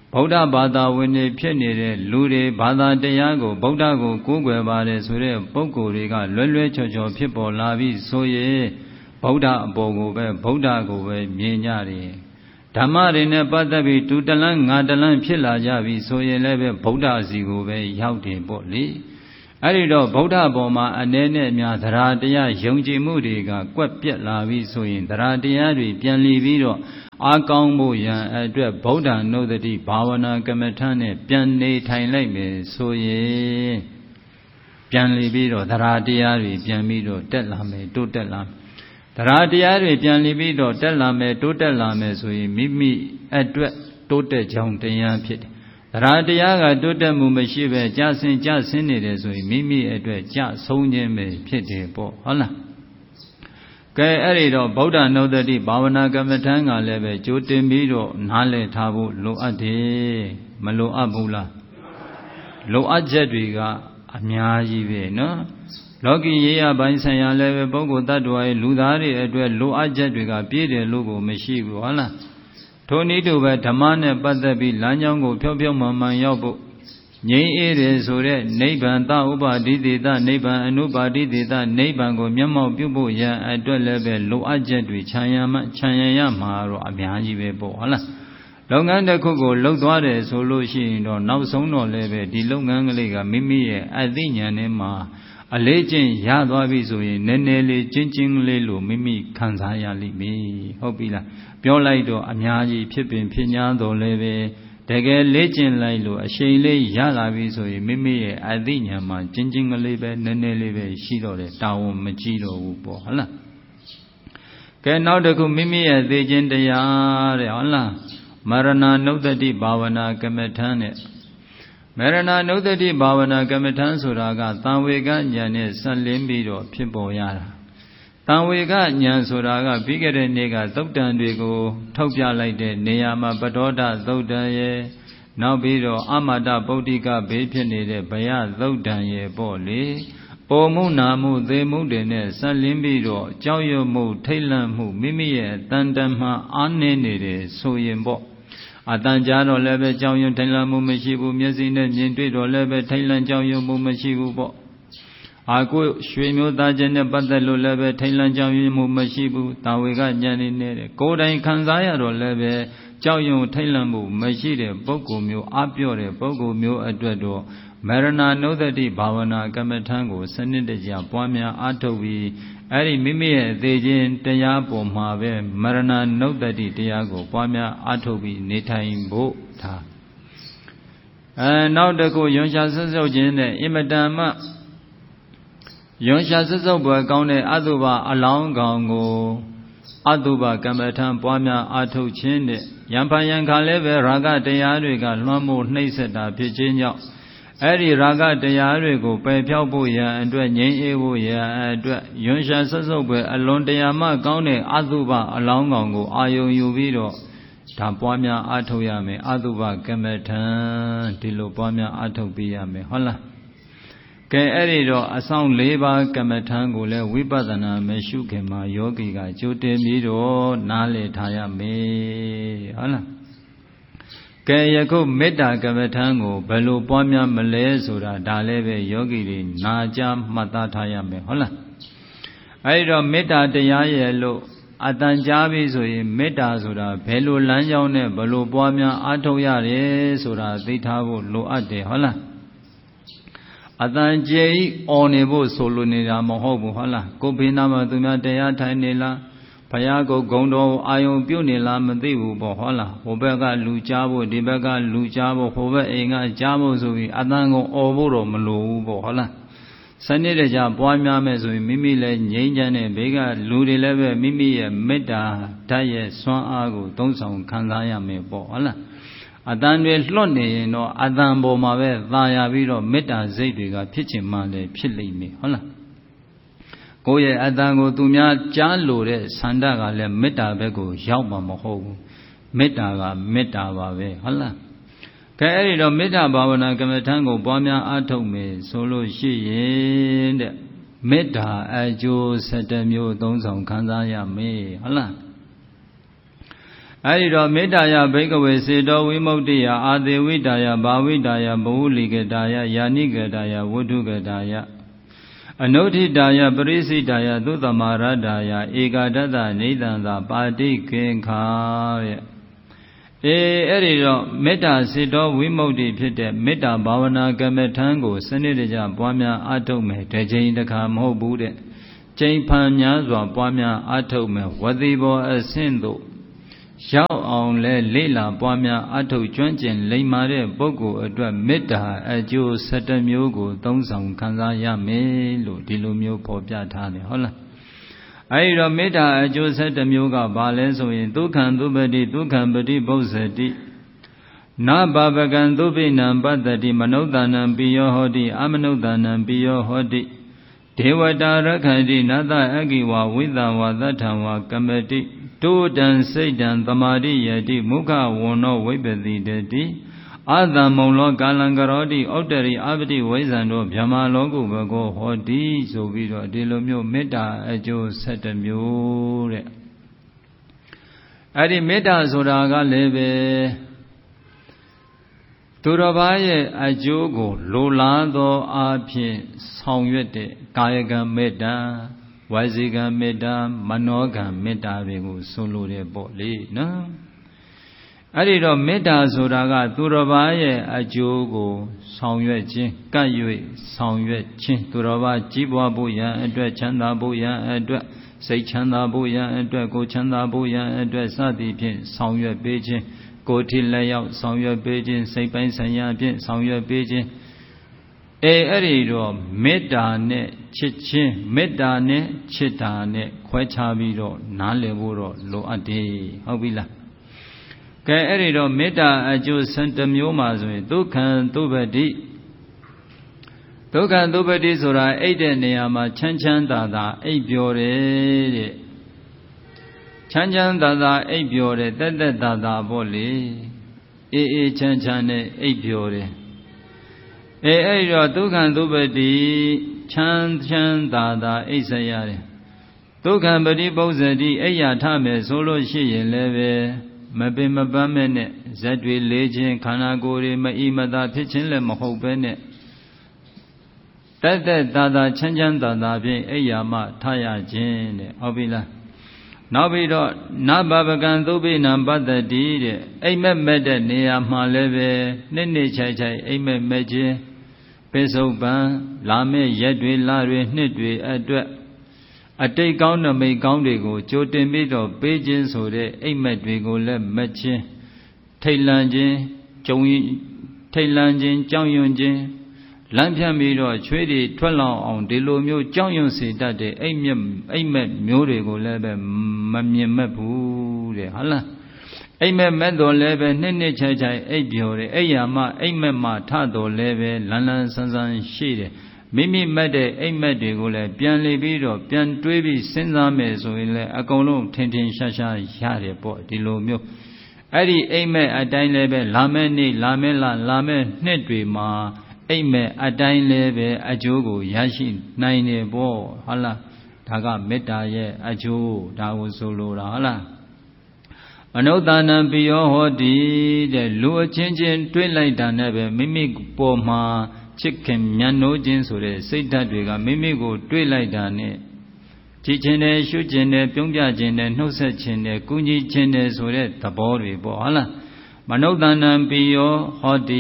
ဗုဒ္ဓဘာသာဝင်တွေဖြစ်နေတဲ့လူတွေဘာသာတရားကိုဗုဒ္ဓကိုကိုးကွယ်ပါတယ်ဆိုတဲ့ပုဂ္ဂိုလ်တွေကလွယ်လွယ်ချော်ချော်ဖြစ်ပေါ်လာပြီးဆိုရင်ဗုဒ္ဓအပေါ်ကိုပဲဗုဒ္ဓကိုပဲမြင်ကြတယ်ဓမ္မတွေနဲ့ပတ်သက်ပြီးတူတလန်းငါတလန်းဖြစ်လာကြပြီဆိုရင်လည်းပဲဗုဒ္ဓစီကိုပဲရောက်တယ်ပေါ့လေအဲ့ဒီတော့ဗုဒ္ဓဘောမှာအနေနဲ့များသရတရားယုံကြည်မှုတွေကကွက်ပြက်လာပြီဆိုရင်သရတရားတွေပြန်လီပြီးတော့အာကောင်းဖို့ရန်အတွက်ဗုဒ္ဓနုဒတိဘာဝနာကမ္မထနဲ့ပြန်နေထိုင်လိုက်မယ်ဆိုရင်ပြန်လီပြီးတော့သရတရားတွေပြန်ပြီးတော့တက်လာမယ်တိုးတက်လာမယ်သရတရားတွေပြန်လီပြီးတော့တက်လာမယ်တိုးတက်လာမယ်ဆိုရင်မိမိအတွက်တိုးတက်ကြောင်းတရားဖြစ်တယ်သရတရားကတိုးတက်မှုမရှိပဲကြာဆင်းကြာဆင်းနေတယ်ဆိုရင်မိမိအတွက်ကြာဆုံးခြင်းပဲဖြစ်တယ်ပေါ့ဟုတ်လားကဲအဲ့ဒီတော့ဗုဒ္ဓနုဒတိဘာဝနာကမ္မထံကလည်းပဲကြိုတင်ပြီးတော့နားလည်ထားဖို့လိုအပ်တယ်မလိုအပ်ဘူးလားလိုအပ်ချက်တွေကအများကြီးပဲနော်လောကီရေးရပိုင်းဆိုင်ရာလည်းပဲပုဂ္ဂိုလ်တ attva ရဲ့လူသားတွေအတွက်လိုအပ်ချက်တွေကပြည့်တယ်လို့ကိုမရှိဘူးဟုတ်လားထိုနည်းတူပဲဓမ္မနဲ့ပတ်သက်ပြီးလမ်းကြောင်းကိုဖြောဖြောမှန်မှန်ရောက်ဖို့ငြိမ်းအေးတယ်ဆိုတဲ့နိဗ္ဗာန်သဥပါတိတေသနိဗ္ဗာန်အနုပါတိတေသနိဗ္ဗာန်ကိုမျက်မှောက်ပြုဖို့ရန်အတွက်လည်းပဲလိုအပ်ချက်တွေခြံရမှခြံရရမှာတော့အများကြီးပဲပေါ့ဟုတ်လားလုပ်ငန်းတစ်ခုကိုလှုပ်သွားတယ်ဆိုလို့ရှိရင်တော့နောက်ဆုံးတော့လည်းပဲဒီလုပ်ငန်းကလေးကမိမိရဲ့အသိဉာဏ်နဲ့မှာအလေးကျင့်ရသွားပြီဆိုရင်နည်းနည်းလေးချင်းချင်းလေးလို့မိမိခံစားရလိမ့်မယ်ဟုတ်ပြီလားပြောလိုက်တော့အများကြီးဖြစ်ပင်ဖြစ်냐တော်လည်းပဲတကယ်လေ့ကျင့်လိုက်လို့အရှိန်လေးရလာပြီဆိုရင်မိမိရဲ့အသိဉာဏ်မှာချင်းချင်းကလေးပဲနည်းနည်းလေးပဲရှိတော့တယ်တာဝန်မကြီးတော့ဘူးပေါ့ဟုတ်လားကဲနောက်တစ်ခုမိမိရဲ့သိခြင်းတရားတဲ့ဟုတ်လားမရဏနုဒတိဘာဝနာကမ္မထံနဲ့မရဏနုဒတိဘာဝနာကမ္မထံဆိုတာကသံဝေကဉာဏ်နဲ့ဆက်လင်းပြီးတော့ဖြစ်ပေါ်ရတာတံဝေကဉာဏ်ဆိုတာကပြီးခဲ့တဲ့နေ့ကသုတ်တန်တွေကိုထုတ်ပြလိုက်တဲ့နေရာမှာပတောဒသုတ်တန်ရဲ့နောက်ပြီးတော့အမတဗုဒ္ဓိကဘေးဖြစ်နေတဲ့ဘယသုတ်တန်ရဲ့ပေါ့လေပေါ်မှုနာမှုသေမှုတွေနဲ့ဆက်လင်းပြီးတော့ကြောက်ရွံ့မှုထိတ်လန့်မှုမိမိရဲ့တန်တမှအားနည်းနေတယ်ဆိုရင်ပေါ့အတန်ကြားတော့လည်းပဲကြောက်ရွံ့ထိတ်လန့်မှုမရှိဘူးမျက်စိနဲ့မြင်တွေ့တော့လည်းပဲထိတ်လန့်ကြောက်ရွံ့မှုမရှိဘူးပေါ့အာကိုရွှေမျိုးသားချင်းနဲ့ပတ်သက်လို့လည်းပဲထိတ်လန့်ကြောက်ရွံ့မှုမရှိဘူးတာဝေကဉာဏ်နေနဲ့ကိုယ်တိုင်ခံစားရတော့လည်းပဲကြောက်ရွံ့ထိတ်လန့်မှုမရှိတဲ့ပုဂ္ဂိုလ်မျိုးအပြော့တဲ့ပုဂ္ဂိုလ်မျိုးအတွက်တော့မရဏနုဒတိဘာဝနာကမ္မထံကိုစနစ်တကျပွားများအားထုတ်ပြီးအဲ့ဒီမိမိရဲ့အသေးချင်းတရားပေါ်မှာပဲမရဏနုဒတိတရားကိုပွားများအားထုတ်ပြီးနေထိုင်ဖို့ဒါအဲနောက်တစ်ခုယွန်ရှာဆွတ်ဆုပ်ခြင်းနဲ့အင်မတန်မှယွန်ရှာဆွတ်ဆုပ်ပွဲကောင်းတဲ့အတုပအလောင်းကောင်ကိုအတုပကမ္မထံပွားများအားထုတ်ခြင်းနဲ့ယံဖန်ယံခါလည်းပဲရာဂတရားတွေကလွှမ်းမိုးနှိပ်စက်တာဖြစ်ခြင်းကြောင့်အဲ့ဒီရာဂတရားတွေကိုပယ်ဖြောက်ဖို့ရန်အတွက်ငြိမ်းအေးဖို့ရန်အတွက်ယွန်ရှာဆွတ်ဆုပ်ပွဲအလွန်တရာမှကောင်းတဲ့အတုပအလောင်းကောင်ကိုအာယုံယူပြီးတော့ဒါပွားများအားထုတ်ရမယ်အတုပကမ္မထံဒီလိုပွားများအားထုတ်ပေးရမယ်ဟုတ်လားကဲအဲ့ဒီတော့အဆောင်၄ပါးကမ္မထံကိုလည်းဝိပဿနာမရှိခင်မှာယောဂီကကြိုတင်ပြီးတော့နားလည်ထားရမယ်ဟုတ်လားကဲယခုမေတ္တာကမ္မထံကိုဘယ်လိုပွားများမလဲဆိုတာဒါလည်းပဲယောဂီတွေနာကြားမှတ်သားထားရမယ်ဟုတ်လားအဲ့ဒီတော့မေတ္တာတရားရဲ့လို့အတန်ကြားပြီဆိုရင်မေတ္တာဆိုတာဘယ်လိုလမ်းကြောင်းနဲ့ဘယ်လိုပွားများအားထုတ်ရတယ်ဆိုတာသိထားဖို့လိုအပ်တယ်ဟုတ်လားအတန်ကျေဤအော်နေဖို့ဆိုလိုနေတာမဟုတ်ဘူးဟုတ်လားကိုဘေးနာမှာသူများတရားထိုင်နေလားဘုရားကိုဂုံတော်အာယုံပြုတ်နေလားမသိဘူးပေါ့ဟုတ်လားဟိုဘက်ကလူကြားဖို့ဒီဘက်ကလူကြားဖို့ဟိုဘက်အိမ်ကကြားဖို့ဆိုပြီးအတန်ကိုအော်ဖို့တော့မလိုဘူးပေါ့ဟုတ်လားစနစ်တကျပွားများမယ်ဆိုရင်မိမိလည်းငြိမ်းချမ်းတဲ့ဘေးကလူတွေလည်းပဲမိမိရဲ့မေတ္တာဓာတ်ရဲ့စွမ်းအားကိုသုံးဆောင်ခံစားရမယ်ပေါ့ဟုတ်လားအတန်တွေလွတ်နေရင်တော့အတန်ပေါ်မှာပဲသာယာပြီးတော့မေတ္တာစိတ်တွေကဖြစ်ချင်မှလည်းဖြစ်လိမ့်မယ်ဟုတ်လားကိုယ့်ရဲ့အတန်ကိုသူများကြားလို့တဲ့ဆန္ဒကလည်းမေတ္တာဘက်ကိုရောက်မှာမဟုတ်ဘူးမေတ္တာကမေတ္တာပါပဲဟုတ်လားကဲအဲ့ဒီတော့မေတ္တာဘာဝနာကမ္မထံကိုပွားများအားထုတ်မယ်ဆိုလို့ရှိရင်တဲ့မေတ္တာအကျိုး၁၁မျိုးသုံးဆောင်ခံစားရမယ်ဟုတ်လားအဲဒီတော့မေတ္တာယဘိကဝေစေတောဝိမု ക്തി ယအာသေဝိတာယဘာဝိတာယဘဝလိကတာယယာနိကတာယဝဋ္ထုကတာယအနုဋ္ဌိတာယပရိစိတာယသုတမရတာယဧကဒတနေတံသာပါတိကေခာရဲ့အေးအဲ့ဒီတော့မေတ္တာစေတောဝိမု ക്തി ဖြစ်တဲ့မေတ္တာဘာဝနာကမ္မထံကိုစနစ်တကျပွားများအားထုတ်မယ်တကြိမ်တစ်ခါမဟုတ်ဘူးတဲ့ကျိန်ဖန်များစွာပွားများအားထုတ်မယ်ဝတိဘောအဆင့်သို့ရောက်အောင်လဲလေ့လာပွားများအားထုတ်ကျွမ်းကျင်လိမ္မာတဲ့ပုဂ္ဂိုလ်အတွက်မေတ္တာအကျိုး၁၁မျိုးကိုသုံးဆောင်ခံစားရမယ်လို့ဒီလိုမျိုးဖော်ပြထားတယ်ဟုတ်လားအဲဒီတော့မေတ္တာအကျိုး၁၁မျိုးကဘာလဲဆိုရင်ဒုက္ခံသုပတိဒုက္ခံပတိဘုဇ္ဇတိနာဘာပကံသုပိနံပတ္တတိမနုဿာနံပိယောဟောတိအမနုဿာနံပိယောဟောတိဒေဝတာရခန္တိနတအဂိဝဝိသဝသတ္ထံဝကမ္မတိတိုတံစိတ်တံသမာရိယတိမုခဝန္နောဝိပတိတတိအာသံမုံလောကာလံကရောတိဩတ္တရိအပတိဝိဇ္ဇံတို့ဗြဟ္မာလောကုဘဂောဟောတိဆိုပြီးတော့ဒီလိုမျိုးမေတ္တာအကျိုး၁၁မျိုးတဲ့အဲ့ဒီမေတ္တာဆိုတာကလည်းပဲသူတော်ဘာရဲ့အကျိုးကိုလိုလားသောအားဖြင့်ဆောင်ရွက်တဲ့ကာယကံမေတ္တာဝါစီကံမေတ္တာမနောကံမေတ္တာတွေကိုဆိုလိုတယ်ပေါ့လေနော်အဲ့ဒီတော့မေတ္တာဆိုတာကသူတော်ဘာရဲ့အကျိုးကိုဆောင်ရွက်ခြင်းကပ်၍ဆောင်ရွက်ခြင်းသူတော်ဘာကြီးပွားဖို့ရန်အတွက်ချမ်းသာဖို့ရန်အတွက်စိတ်ချမ်းသာဖို့ရန်အတွက်ကိုယ်ချမ်းသာဖို့ရန်အတွက်စသည်ဖြင့်ဆောင်ရွက်ပေးခြင်းကိုယ်ထိလက်ရောက်ဆောင်ရွက်ပေးခြင်းစိတ်ပိုင်းဆိုင်ရာဖြင့်ဆောင်ရွက်ပေးခြင်းအဲအဲ့ဒီတော့မေတ္တာနဲ့ချစ်ခြင်းမေတ္တာနဲ့ချစ်တာနဲ့ခွဲခြားပြီးတော့နားလည်ဖို့တော့လိုအပ်တယ်ဟုတ်ပြီလားကဲအဲ့ဒီတော့မေတ္တာအကျိုး၁၁မျိုးမှာဆိုရင်ဒုက္ခံသုပတိဒုက္ခံသုပတိဆိုတာအိတ်တဲ့နေရာမှာချမ်းချမ်းသာသာအိပ်ပျော်တယ်တဲ့ချမ်းချမ်းသာသာအိပ်ပျော်တယ်တက်တက်သာသာပေါ့လေအေးအေးချမ်းချမ်းနဲ့အိပ်ပျော်တယ်အဲအဲ့ဒီတော့ဒုက္ခံသုပတိချမ်းချမ်းသာသာအိပ်စရတယ်ဒုက္ခံပတိပုဇ္ဇတိအိယာထမယ်ဆိုလို့ရှိရင်လည်းပဲမပင်မပန်းမဲ့နဲ့ဇက်တွေလေးခြင်းခန္ဓာကိုယ်တွေမအီမသာဖြစ်ခြင်းလည်းမဟုတ်ပဲနဲ့တက်တက်သာသာချမ်းချမ်းသာသာဖြင့်အိယာမထရခြင်းတဲ့ဟုတ်ပြီလားနောက်ပြီးတော့နဘဘကံသုပိနံပတ္တတိတဲ့အိမ်မက်မဲ့တဲ့နေရာမှာလည်းပဲနှစ်နှစ်ချိုက်ချိုက်အိမ်မက်မဲ့ခြင်းပိစုပန်လာမဲ့ရက်တွေလတွေနှစ်တွေအတွက်အတိတ်ကောင်းနမိတ်ကောင်းတွေကိုကြိုတင်ပြီးတော့ပေးခြင်းဆိုတဲ့အိမ်မက်တွေကိုလည်းမက်ခြင်းထိတ်လန့်ခြင်းကြုံထိတ်လန့်ခြင်းကြောက်ရွံ့ခြင်းလမ်းဖြတ်ပြီးတော့ချွေးတွေထွက်လောင်အောင်ဒီလိုမျိုးကြောက်ရွံ့စေတတ်တဲ့အိမ်မက်အိမ်မက်မျိုးတွေကိုလည်းပဲမမြင်မဲ့ဘူးတဲ့ဟုတ်လားအိမ်မက်မဲ့တော်လည်းပဲနှစ်နှစ်ချိုက်ချိုက်အိပ်ပျော်တယ်အဲ့ရမှအိမ်မက်မှထတော်လည်းပဲလန်းလန်းဆန်းဆန်းရှိတယ်မိမိမက်တဲ့အိမ်မက်တွေကိုလည်းပြန်လေပြီးတော့ပြန်တွေးပြီးစဉ်းစားမယ်ဆိုရင်လည်းအကုန်လုံးထင်ထင်ရှားရှားရတယ်ပေါ့ဒီလိုမျိုးအဲ့ဒီအိမ်မက်အတိုင်းလည်းပဲလာမဲ့နေ့လာမဲ့လလာမဲ့နှစ်တွေမှာအိမ်မက်အတိုင်းလည်းပဲအကျိုးကိုရရှိနိုင်တယ်ပေါ့ဟုတ်လားဒါကမေတ္တာရဲ့အကျိုးဒါကိုဆိုလိုတာဟုတ်လားအနုဿာနံပိယောဟောတိတဲ့လူအချင်းချင်းတွေးလိုက်တာနဲ့ပဲမိမိပေါ်မှာချစ်ခင်မြတ်နိုးခြင်းဆိုတဲ့စိတ်ဓာတ်တွေကမိမိကိုတွေးလိုက်တာနဲ့ကြည်ခြင်းနဲ့ရှုခြင်းနဲ့ပြုံးပြခြင်းနဲ့နှုတ်ဆက်ခြင်းနဲ့ကုညီခြင်းနဲ့ဆိုတဲ့သဘောတွေပေါ့ဟုတ်လားမနုဿာနံပိယောဟောတိ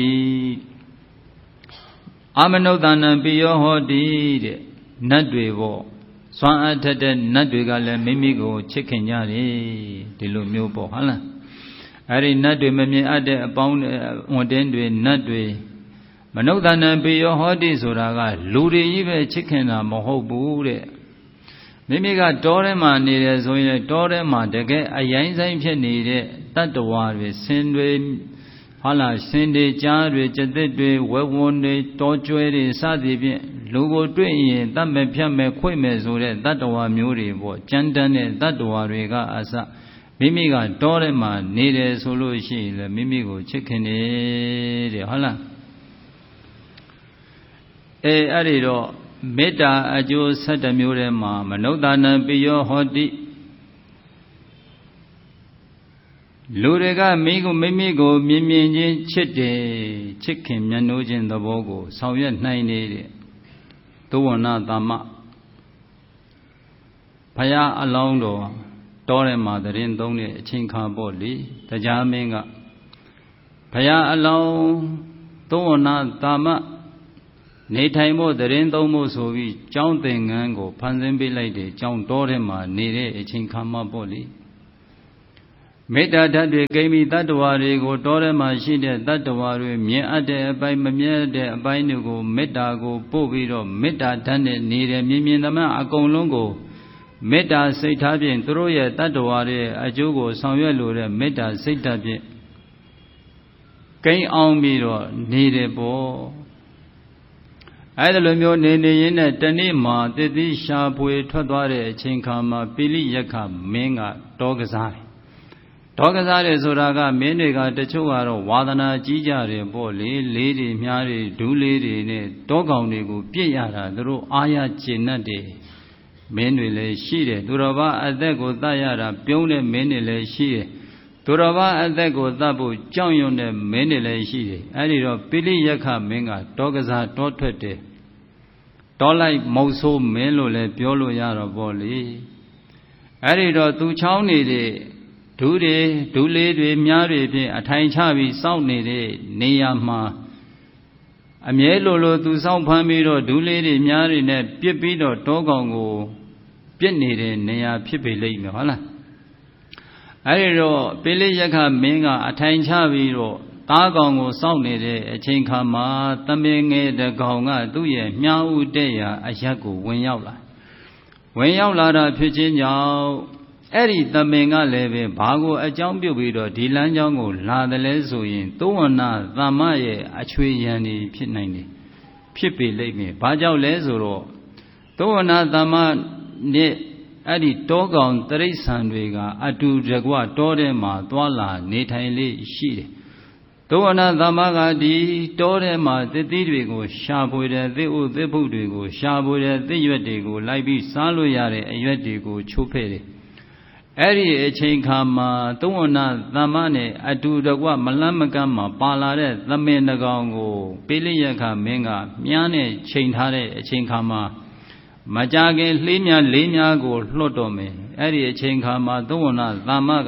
အမနုဿာနံပိယောဟောတိတဲ့နတ်တွေပေါ့စွမ်းအားထက်တဲ့နတ်တွေကလည်းမိမိကိုချစ်ခင်ကြတယ်ဒီလိုမျိုးပေါ့ဟုတ်လားအဲ့ဒီနတ်တွေမမြင်အပ်တဲ့အပေါင်းဝန်တင်းတွေနတ်တွေမနုဿာနံပိယောဟောတိဆိုတာကလူတွေကြီးပဲချစ်ခင်တာမဟုတ်ဘူးတဲ့မိမိကတောထဲမှာနေတယ်ဆိုရင်တောထဲမှာတကယ်အရင်ဆိုင်ဖြစ်နေတဲ့တတ္တဝါတွေဆင်းတွေဟာလာဆင်းတွေကြားတွေကျက်သက်တွေဝဲဝွန်တွေတောကျွဲတွေစသည်ဖြင့်လူကိုတွေ့ရင်တတ်မဲ့ဖြတ်မဲ့ခွေ့မဲ့ဆိုတဲ့တတ္တဝါမျိုးတွေပေါ့ကြမ်းတမ်းတဲ့တတ္တဝါတွေကအစမိမိကတောထဲမှာနေတယ်ဆိုလို့ရှိရင်လည်းမိမိကိုချစ်ခင်တယ်ဟုတ်လားအဲအဲ့ဒီတော့မေတ္တာအကျိုး၁၁မျိုးထဲမှာမနုဿာနံပိယောဟောတိလူတွေကမိကိုမိမိကိုမြင်မြင်ချင်းချစ်တယ်ချစ်ခင်မျက်နှိုးခြင်းသဘောကိုဆောင်ရွက်နိုင်နေတဲ့သုဝဏ္ဏသမ္မဘုရားအလောင်းတော်တောထဲမှာတရင်သုံးတဲ့အချိန်ခါပေါ့လေတရားမင်းကဘုရားအလောင်းသုဝဏ္ဏသမ္မနေထိုင်ဖို့တရင်သုံးဖို့ဆိုပြီးကျောင်းသင်္ကန်းကိုဖန်ဆင်းပေးလိုက်တယ်ကျောင်းတောထဲမှာနေတဲ့အချိန်ခါမှပေါ့လေမေတ္တာဓာတ်တွေကိမိတတ္တဝါတွေကိုတောထဲမှာရှိတဲ့တတ္တဝါတွေမြင်အပ်တဲ့အပိုင်းမမြင်တဲ့အပိုင်းတွေကိုမေတ္တာကိုပို့ပြီးတော့မေတ္တာဓာတ်နဲ့နေတယ်မြင်မြင်သမျှအကုန်လုံးကိုမေတ္တာစိတ်ထားဖြင့်သူတို့ရဲ့တတ္တဝါတွေအကျိုးကိုဆောင်ရွက်လိုတဲ့မေတ္တာစိတ်ဓာတ်ဖြင့်ကိန်းအောင်ပြီးတော့နေတယ်ပေါ့အဲ့ဒါလိုမျိုးနေနေရင်းနဲ့တနေ့မှာတည်တည်ရှာဖွေထွက်သွားတဲ့အချိန်ခါမှာပိလိယက္ခမင်းကတောကစားတယ်တောကစားတယ်ဆိုတာကမင်းတွေကတချို့ကတော့ဝါသနာကြီးကြတယ်ပေါ့လေလေးတွေမြားတွေဒူးလေးတွေနဲ့တောကောင်တွေကိုပြစ်ရတာသူတို့အားရကျဉ်တ်တယ်မင်းတွေလည်းရှိတယ်သူတော်ဘာအသက်ကိုတတ်ရတာပြုံးတဲ့မင်းတွေလည်းရှိတယ်သူတော်ဘာအသက်ကိုတတ်ဖို့ကြောက်ရွံ့တဲ့မင်းတွေလည်းရှိတယ်အဲ့ဒီတော့ပိလိယက္ခမင်းကတောကစားတောထွက်တယ်တောလိုက်မုတ်ဆိုးမင်းလို့လည်းပြောလို့ရတော့ပေါ့လေအဲ့ဒီတော့သူချောင်းနေတဲ့ဒူးတွေဒူးလေးတွေမြားတွေဖြင့်အထိုင်ချပြီးစောင့်နေတဲ့နေရာမှာအမြဲလိုလိုသူစောင့်ဖမ်းပြီးတော့ဒူးလေးတွေမြားတွေနဲ့ပြစ်ပြီးတော့တောကောင်ကိုပြစ်နေတဲ့နေရာဖြစ်ပေလိမ့်မယ်ဟုတ်လားအဲဒီတော့ပိလိယက္ခမင်းကအထိုင်ချပြီးတော့သားကောင်ကိုစောင့်နေတဲ့အချိန်ခါမှာသမင်ငယ်တကောင်ကသူ့ရဲ့မြားဥတဲ့ရာအရက်ကိုဝင်ရောက်လာဝင်ရောက်လာတာဖြစ်ခြင်းကြောင့်အဲ့ဒီသမင်ကလည်းပဲဘာကိုအကြောင်းပြုပြီးတော့ဒီလမ်းကြောင်းကိုလာတယ်လဲဆိုရင်သုဝဏ္ဏသမ္မရဲ့အချွေရန်နေဖြစ်နိုင်တယ်ဖြစ်ပေလိမ့်မယ်ဘာကြောင့်လဲဆိုတော့သုဝဏ္ဏသမ္မနဲ့အဲ့ဒီတောကောင်တရိษံတွေကအတူတကွတောထဲမှာသွာလာနေထိုင်လေးရှိတယ်သုဝဏ္ဏသမ္မကဒီတောထဲမှာသစ်သီးတွေကိုရှာဖွေတယ်သစ်ဥသစ်ဖုတွေကိုရှာဖွေတယ်သစ်ရွက်တွေကိုလိုက်ပြီးစားလို့ရတဲ့အရွက်တွေကိုချိုးဖဲ့တယ်အဲ့ဒီအချိန်ခါမှာသုဝဏ္ဏသမ္မနဲ့အတူတကွမလန့်မကမ်းမှာပါလာတဲ့သမင်တကောင်ကိုပိလိယက္ခမင်းကမြားနဲ့ချိန်ထားတဲ့အချိန်ခါမှာမကြခင်လှေးများလေးများကိုလွှတ်တော်မယ်အဲ့ဒီအချိန်ခါမှာသုဝဏ္ဏသမ္မ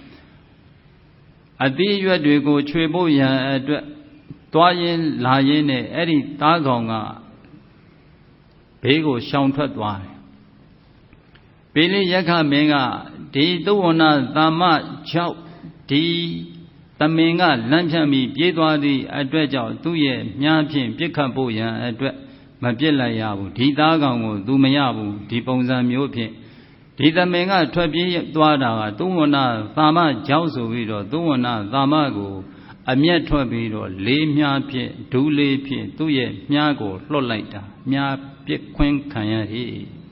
ကအတိရွက်တွေကိုခြွေဖို့ရန်အတွက်တွားရင်လာရင်းနဲ့အဲ့ဒီသားကောင်ကဘေးကိုရှောင်ထွက်သွားတယ်ပိလိယက္ခမင်းကဒီသုဝဏ္ဏသမ္မကြောင့်ဒီသမင်ကလမ်းဖြန့်ပြီးပြေးသွားသည့်အတွက်ကြောင့်သူ့ရဲ့မြားဖြင့်ပြစ်ခတ်ဖို့ရန်အတွက်မပြစ်လိုက်ရဘူးဒီသားကောင်ကိုသူမရဘူးဒီပုံစံမျိုးဖြင့်ဒီသမင်ကထွက်ပြေးသွားတာကသုဝဏ္ဏသမ္မကြောင့်ဆိုပြီးတော့သုဝဏ္ဏသမ္မကိုအမျက်ထွက်ပြီးတော့လေးမြားဖြင့်ဒူးလေးဖြင့်သူ့ရဲ့မြားကိုလှုပ်လိုက်တာမြားပြစ်ခွင်းခံရ၏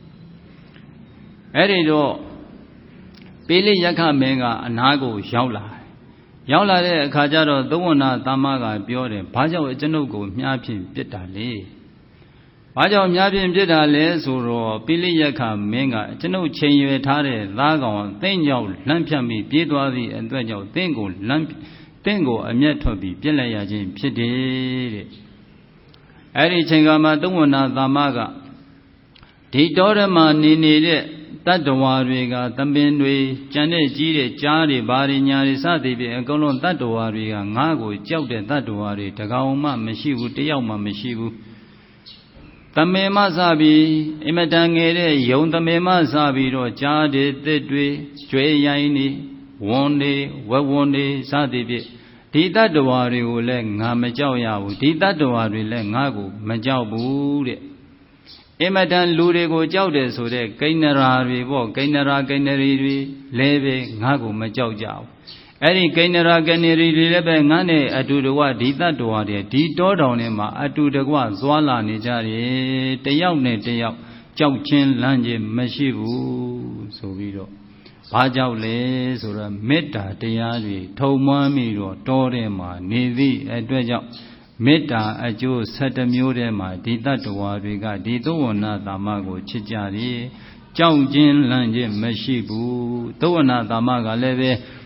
အဲ့ဒီတော့ပိလိယက္ခမင်းကအနားကိုရောက်လာတယ်ရောက်လာတဲ့အခါကျတော့သုဝဏ္ဏသမ္မကပြောတယ်ဘာကြောင့်ကျွန်ုပ်ကိုမြားဖြင့်ပြစ်တာလဲဘာကြောင့်မြားဖြင့်ပြစ်တာလဲဆိုတော့ပိလိယက္ခမင်းကကျွန်ုပ်ချိန်ရွယ်ထားတဲ့သားကောင်သင်ကြောင့်လမ်းဖြတ်ပြီးပြေးသွားသည့်အတွက်ကြောင့်သင်ကိုလမ်းသင်ကိုအမျက်ထွက်ပြီးပြစ်လိုက်ရခြင်းဖြစ်တယ်တဲ့အဲ့ဒီချိန်ကမှသုဝဏ္ဏသမ္မကဒီတောထဲမှာနေနေတဲ့တတ္တဝါတွေကသမင်တွေကြံတဲ့ကြီးတဲ့ကြားတွေဘာတွေညာတွေစသည်ဖြင့်အကုန်လုံးတတ္တဝါတွေကငါ့ကိုကြောက်တဲ့တတ္တဝါတွေတကောင်မှမရှိဘူးတယောက်မှမရှိဘူးသမင်မစပြီးအမတန်ငယ်တဲ့ယုံသမင်မစပြီးတော့ကြားတွေသစ်တွေကျွဲရိုင်းတွေဝန်တွေဝက်ဝန်တွေစသည်ဖြင့်ဒီတတ္တဝါတွေကိုလည်းငါမကြောက်ရဘူးဒီတတ္တဝါတွေလည်းငါ့ကိုမကြောက်ဘူးတဲ့အမတန်လူတွေကိုကြောက်တယ်ဆိုတဲ့ကိဏ္ဏရာတွေပေါ့ကိဏ္ဏရာကိဏ္ဏရီတွေလည်းပဲငါ့ကိုမကြောက်ကြဘူးအဲ့ဒီကိဏ္ဏရာကိဏ္ဏရီတွေလည်းပဲငါနဲ့အတူတကွဒီတတ္တဝါတွေဒီတောတောင်ထဲမှာအတူတကွသွားလာနေကြတယ်တယောက်နဲ့တယောက်ကြောက်ချင်းလန့်ချင်းမရှိဘူးဆိုပြီးတော့ဘာကြောက်လဲဆိုတော့မေတ္တာတရားတွေထုံမွမ်းပြီးတော့တောထဲမှာနေသည့်အတွက်ကြောင့်မေတ္တာအကျိုးဆယ်တစ်မျိုးထဲမှာဒီတတ္တဝါတွေကဒီသုဝဏ္ဏသမ္မကိုချစ်ကြတယ်ကြောက်ခြင်းလန့်ခြင်းမရှိဘူးသုဝဏ္ဏသမ္မကလည်းပဲ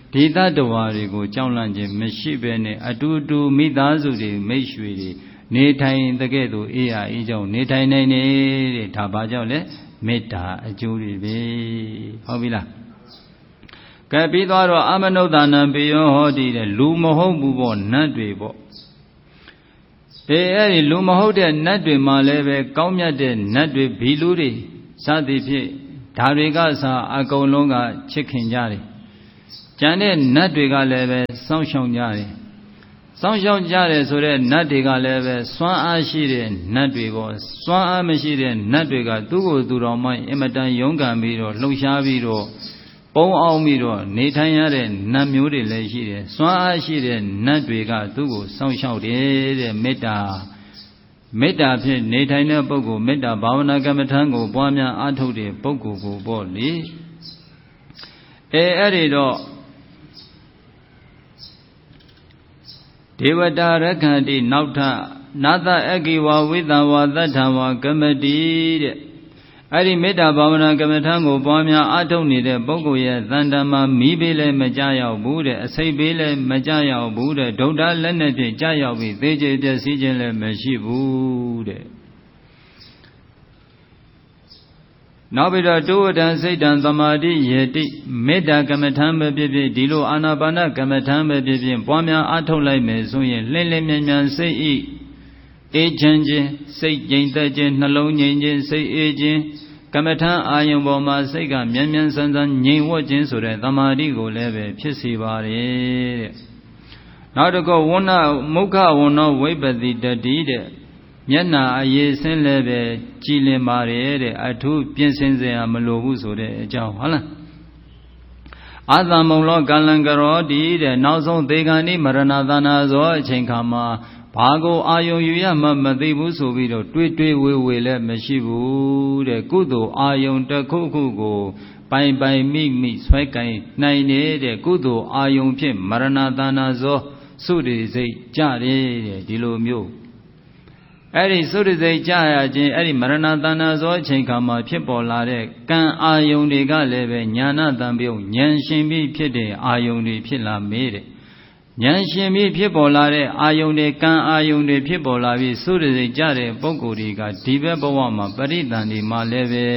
ဒီတတ္တဝါတွေကိုကြောက်လန့်ခြင်းမရှိဘဲနဲ့အတူတူမိသားစုတွေမိတ်ဆွေတွေနေထိုင်တဲ့ကဲ့သို့အေးရအေးကြောင့်နေထိုင်နိုင်နေတဲ့ဒါဘာကြောင့်လဲမေတ္တာအကျိုးတွေပဲဟုတ်ပြီလားကဲပြီးသွားတော့အမနုဿာနံပေယောဟောတိတဲ့လူမဟုတ်ဘူးပေါ့နတ်တွေပေါ့အေးအဲ့ဒီလူမဟုတ်တဲ့နတ်တွေမှာလည်းပဲကောင်းမြတ်တဲ့နတ်တွေဘီလူတွေစသည်ဖြင့်ဒါတွေကစားအကုန်လုံးကချစ်ခင်ကြတယ်ကျန်တဲ့နတ်တွေကလည်းပဲစောင့်ရှောက်ကြတယ်စောင့်ရှောက်ကြတယ်ဆိုတဲ့နတ်တွေကလည်းပဲစွမ်းအားရှိတဲ့နတ်တွေပေါ့စွမ်းအားမရှိတဲ့နတ်တွေကသူ့ကိုယ်သူတော်မှအင်မတန်勇敢ပြီးတော့လှုပ်ရှားပြီးတော့ပုံအောင်ပြီးတော့နေထိုင်ရတဲ့နတ်မျိုးတွေလည်းရှိတယ်စွမ်းအားရှိတဲ့နတ်တွေကသူ့ကိုစောင့်ရှောက်တယ်တဲ့မေတ္တာမေတ္တာဖြင့်နေထိုင်တဲ့ပုဂ္ဂိုလ်မေတ္တာဘာဝနာကမ္မထံကိုပွားများအားထုတ်တဲ့ပုဂ္ဂိုလ်ကိုပေါ့လေအဲအဲ့ဒီတော့ဒေဝတာရခန္တိနောက်ထနာသအကိဝဝိသဝသတ္ထဝကမတိတဲ့အဲ့ဒီမေတ္တာဘာဝနာကမ္မထံကိုပွားများအားထုတ်နေတဲ့ပုဂ္ဂိုလ်ရဲ့သန္တာမှာမိဘေးလည်းမကြရောက်ဘူးတဲ့အစိတ်ဘေးလည်းမကြရောက်ဘူးတဲ့ဒုဒ္ဒလက်နဲ့ဖြင့်ကြရောက်ပြီးသေချေပျက်စီးခြင်းလည်းမရှိဘူးတဲ့နောက်ပြီးတော့တုဝတံစိတ်တံသမာဓိယေတိမေတ္တာကမ္မထံပဲဖြစ်ဖြစ်ဒီလိုအာနာပါနကမ္မထံပဲဖြစ်ဖြစ်ပွားများအားထုတ်လိုက်မယ်ဆိုရင်လှင့်လင်းမြန်မြန်စိတ်ဤအေးချမ်းခြင်းစိတ်ငြိမ်သက်ခြင်းနှလုံးငြိမ်ခြင်းစိတ်အေးခြင်းကမ္မထံအာယုံပေါ်မှာစိတ်ကမြန်မြန်ဆန်းဆန်းငြိမ်ဝတ်ခြင်းဆိုတဲ့သမာဓိကိုလည်းပဲဖြစ်စေပါတယ်တဲ့နောက်တစ်ခုဝဏမုခဝဏဝိပတိတတိတဲ့မျက်နာအရေးဆင်းလည်းပဲကြည်လင်ပါတယ်တဲ့အထူးပြင်ဆင်စရာမလိုဘူးဆိုတဲ့အကြောင်းဟုတ်လားအာသမုံလောကလံကရောတိတဲ့နောက်ဆုံးသေခန္တိမရဏသနာဇောအချိန်ခါမှာဘာကိုအာယုံယူရမှမသိဘူးဆိုပြီးတော့တွေးတွေးဝေဝေလည်းမရှိဘူးတဲ့ကုသိုလ်အာယုံတစ်ခုခုကိုပိုင်ပိုင်မိမိဆွဲကင်နိုင်နေတဲ့ကုသိုလ်အာယုံဖြင့်မရဏသနာဇောသုရိစိတ်ကြတယ်တဲ့ဒီလိုမျိုးအဲ့ဒီသုရိစိတ်ကြရခြင်းအဲ့ဒီမရဏသနာဇောအချိန်ခါမှာဖြစ်ပေါ်လာတဲ့ကံအာယုံတွေကလည်းပဲညာနာတံပြုံဉာဏ်ရှင်ပြီးဖြစ်တဲ့အာယုံတွေဖြစ်လာမေးတဲ့ဉာဏ်ရှင်ပြီးဖြစ်ပေါ်လာတဲ့အာယုန်တွေကံအာယုန်တွေဖြစ်ပေါ်လာပြီးသုရိစိတ်ကြတဲ့ပုဂ္ဂိုလ်တွေကဒီဘက်ဘဝမှာပရိသန္တိမှာလည်းပဲ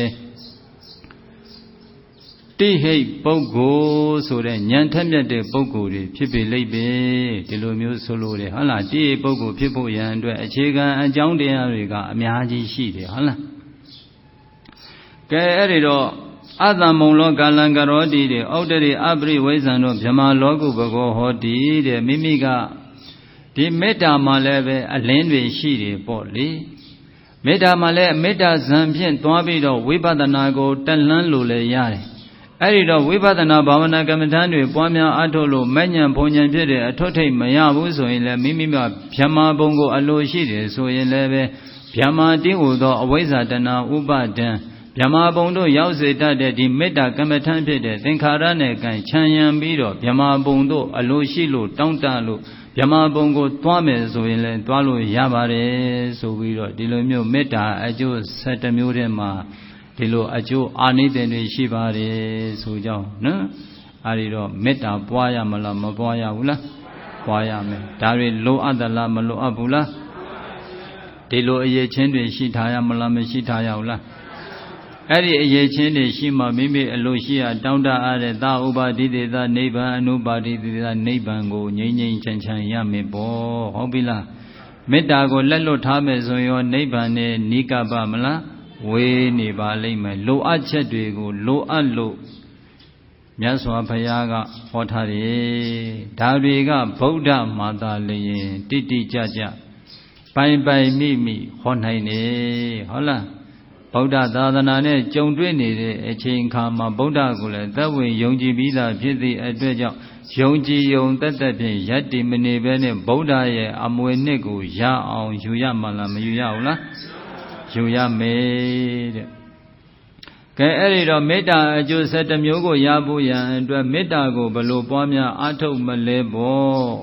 တိဟိတ်ပုဂ္ဂိုလ်ဆိုတဲ့ဉာဏ်ထက်မြက်တဲ့ပုဂ္ဂိုလ်တွေဖြစ်ပေလိမ့်ပဲဒီလိုမျိုးဆိုလို့တယ်ဟုတ်လားတိဟိတ်ပုဂ္ဂိုလ်ဖြစ်ဖို့ရန်အတွက်အခြေခံအကြောင်းတရားတွေကအများကြီးရှိတယ်ဟုတ်လားကဲအဲ့ဒီတော့အသမုံလောကလံကရောတိတဲ့ဩတ္တရိအပရိဝိဇ္ဇံတို့ဗြဟ္မာလောကုဘဂောဟောတိတဲ့မိမိကဒီမေတ္တာမှာလည်းပဲအလင်းတွေရှိတယ်ပေါ့လေမေတ္တာမှာလည်းမေတ္တာဇံဖြင့်သွားပြီးတော့ဝိပဿနာကိုတက်လှမ်းလို့လည်းရတယ်အဲ့ဒီတော့ဝိပဿနာဘာဝနာကမ္မဋ္ဌာန်းတွေပွားများအားထုတ်လို့မဲ့ညံဘုံညံဖြစ်တဲ့အထွတ်ထိပ်မရဘူးဆိုရင်လည်းမိမိမှာဗြဟ္မာဘုံကိုအလိုရှိတယ်ဆိုရင်လည်းပဲဗြဟ္မာတိဟူသောအဝိဇ္ဇာတဏဥပါဒံဗြဟ္မာဘုံတို့ရောက်စေတတ်တဲ့ဒီမေတ္တာကမ္မထံဖြစ်တဲ့သင်္ခါရနဲ့ကံခြံရံပြီးတော့ဗြဟ္မာဘုံတို့အလိုရှိလို့တောင်းတလို့ဗြဟ္မာဘုံကိုတွားမယ်ဆိုရင်လည်းတွားလို့ရပါတယ်ဆိုပြီးတော့ဒီလိုမျိုးမေတ္တာအကျိုးဆယ်တစ်မျိုးထဲမှာဒီလိုအကျိုးအာနိသင်တွေရှိပါတယ်ဆိုကြောင်းနော်အဲဒီတော့မေတ္တာပွားရမလားမပွားရဘူးလားပွားရမယ်ဒါတွေလိုအပ်သလားမလိုအပ်ဘူးလားဒီလိုအရေးချင်းတွေရှိထားရမလားမရှိထားရဘူးလားအဲ့ဒီအရေးချင်းတွေရှိမှမိမိအလိုရှိရတောင်းတအားတဲ့သာဥပါတိတေသာနိဗ္ဗာန်အနုပါတိတေသာနိဗ္ဗာန်ကိုငြိမ့်ငြိမ့်ချမ်းချမ်းရမယ်ပေါ့ဟုတ်ပြီလားမေတ္တာကိုလက်လွတ်ထားမယ်ဆိုရင်နိဗ္ဗာန်နဲ့နိကပမလားဝေးနေပါလိမ့်မယ်လိုအပ်ချက်တွေကိုလိုအပ်လို့မြတ်စွာဘုရားကဟောထားတယ်ဒါတွေကဗုဒ္ဓမာသာလျင်တိတိကျကျပိုင်ပိုင်မိမိဟောနိုင်တယ်ဟုတ်လားဗုဒ္ဓသာသနာနဲ့ကြုံတွေ့နေတဲ့အချိန်ခါမှာဗုဒ္ဓကိုလည်းသက်ဝင်ယုံကြည်ပြီးသားဖြစ်သည့်အတွက်ကြောင့်ယုံကြည်ယုံသက်သက်ဖြင့်ယတ္တိမနေပဲနဲ့ဗုဒ္ဓရဲ့အမွေနှစ်ကိုရအောင်ယူရမှလားမယူရဘူးလားယူရမယ်တဲ့ကဲအဲ့ဒီတော့မေတ္တာအကျိုးဆက်တစ်မျိုးကိုရဖို့ရန်အတွက်မေတ္တာကိုဘယ်လိုပွားများအားထုတ်မလဲပေါ့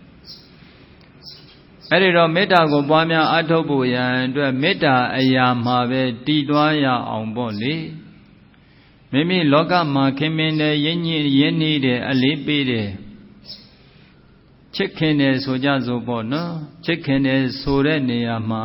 အဲ့ဒီတော့မေတ္တာကိုပွားများအားထုတ်ဖို့ရန်အတွက်မေတ္တာအရာမှာပဲတည်သွားရအောင်ပေါ့လေမိမိလောကမှာခင်မင်တဲ့ရင်းညစ်ရင်းနှီးတဲ့အလေးပေးတဲ့ချစ်ခင်တယ်ဆိုကြစို့ပေါ့နော်ချစ်ခင်တယ်ဆိုတဲ့နေရာမှာ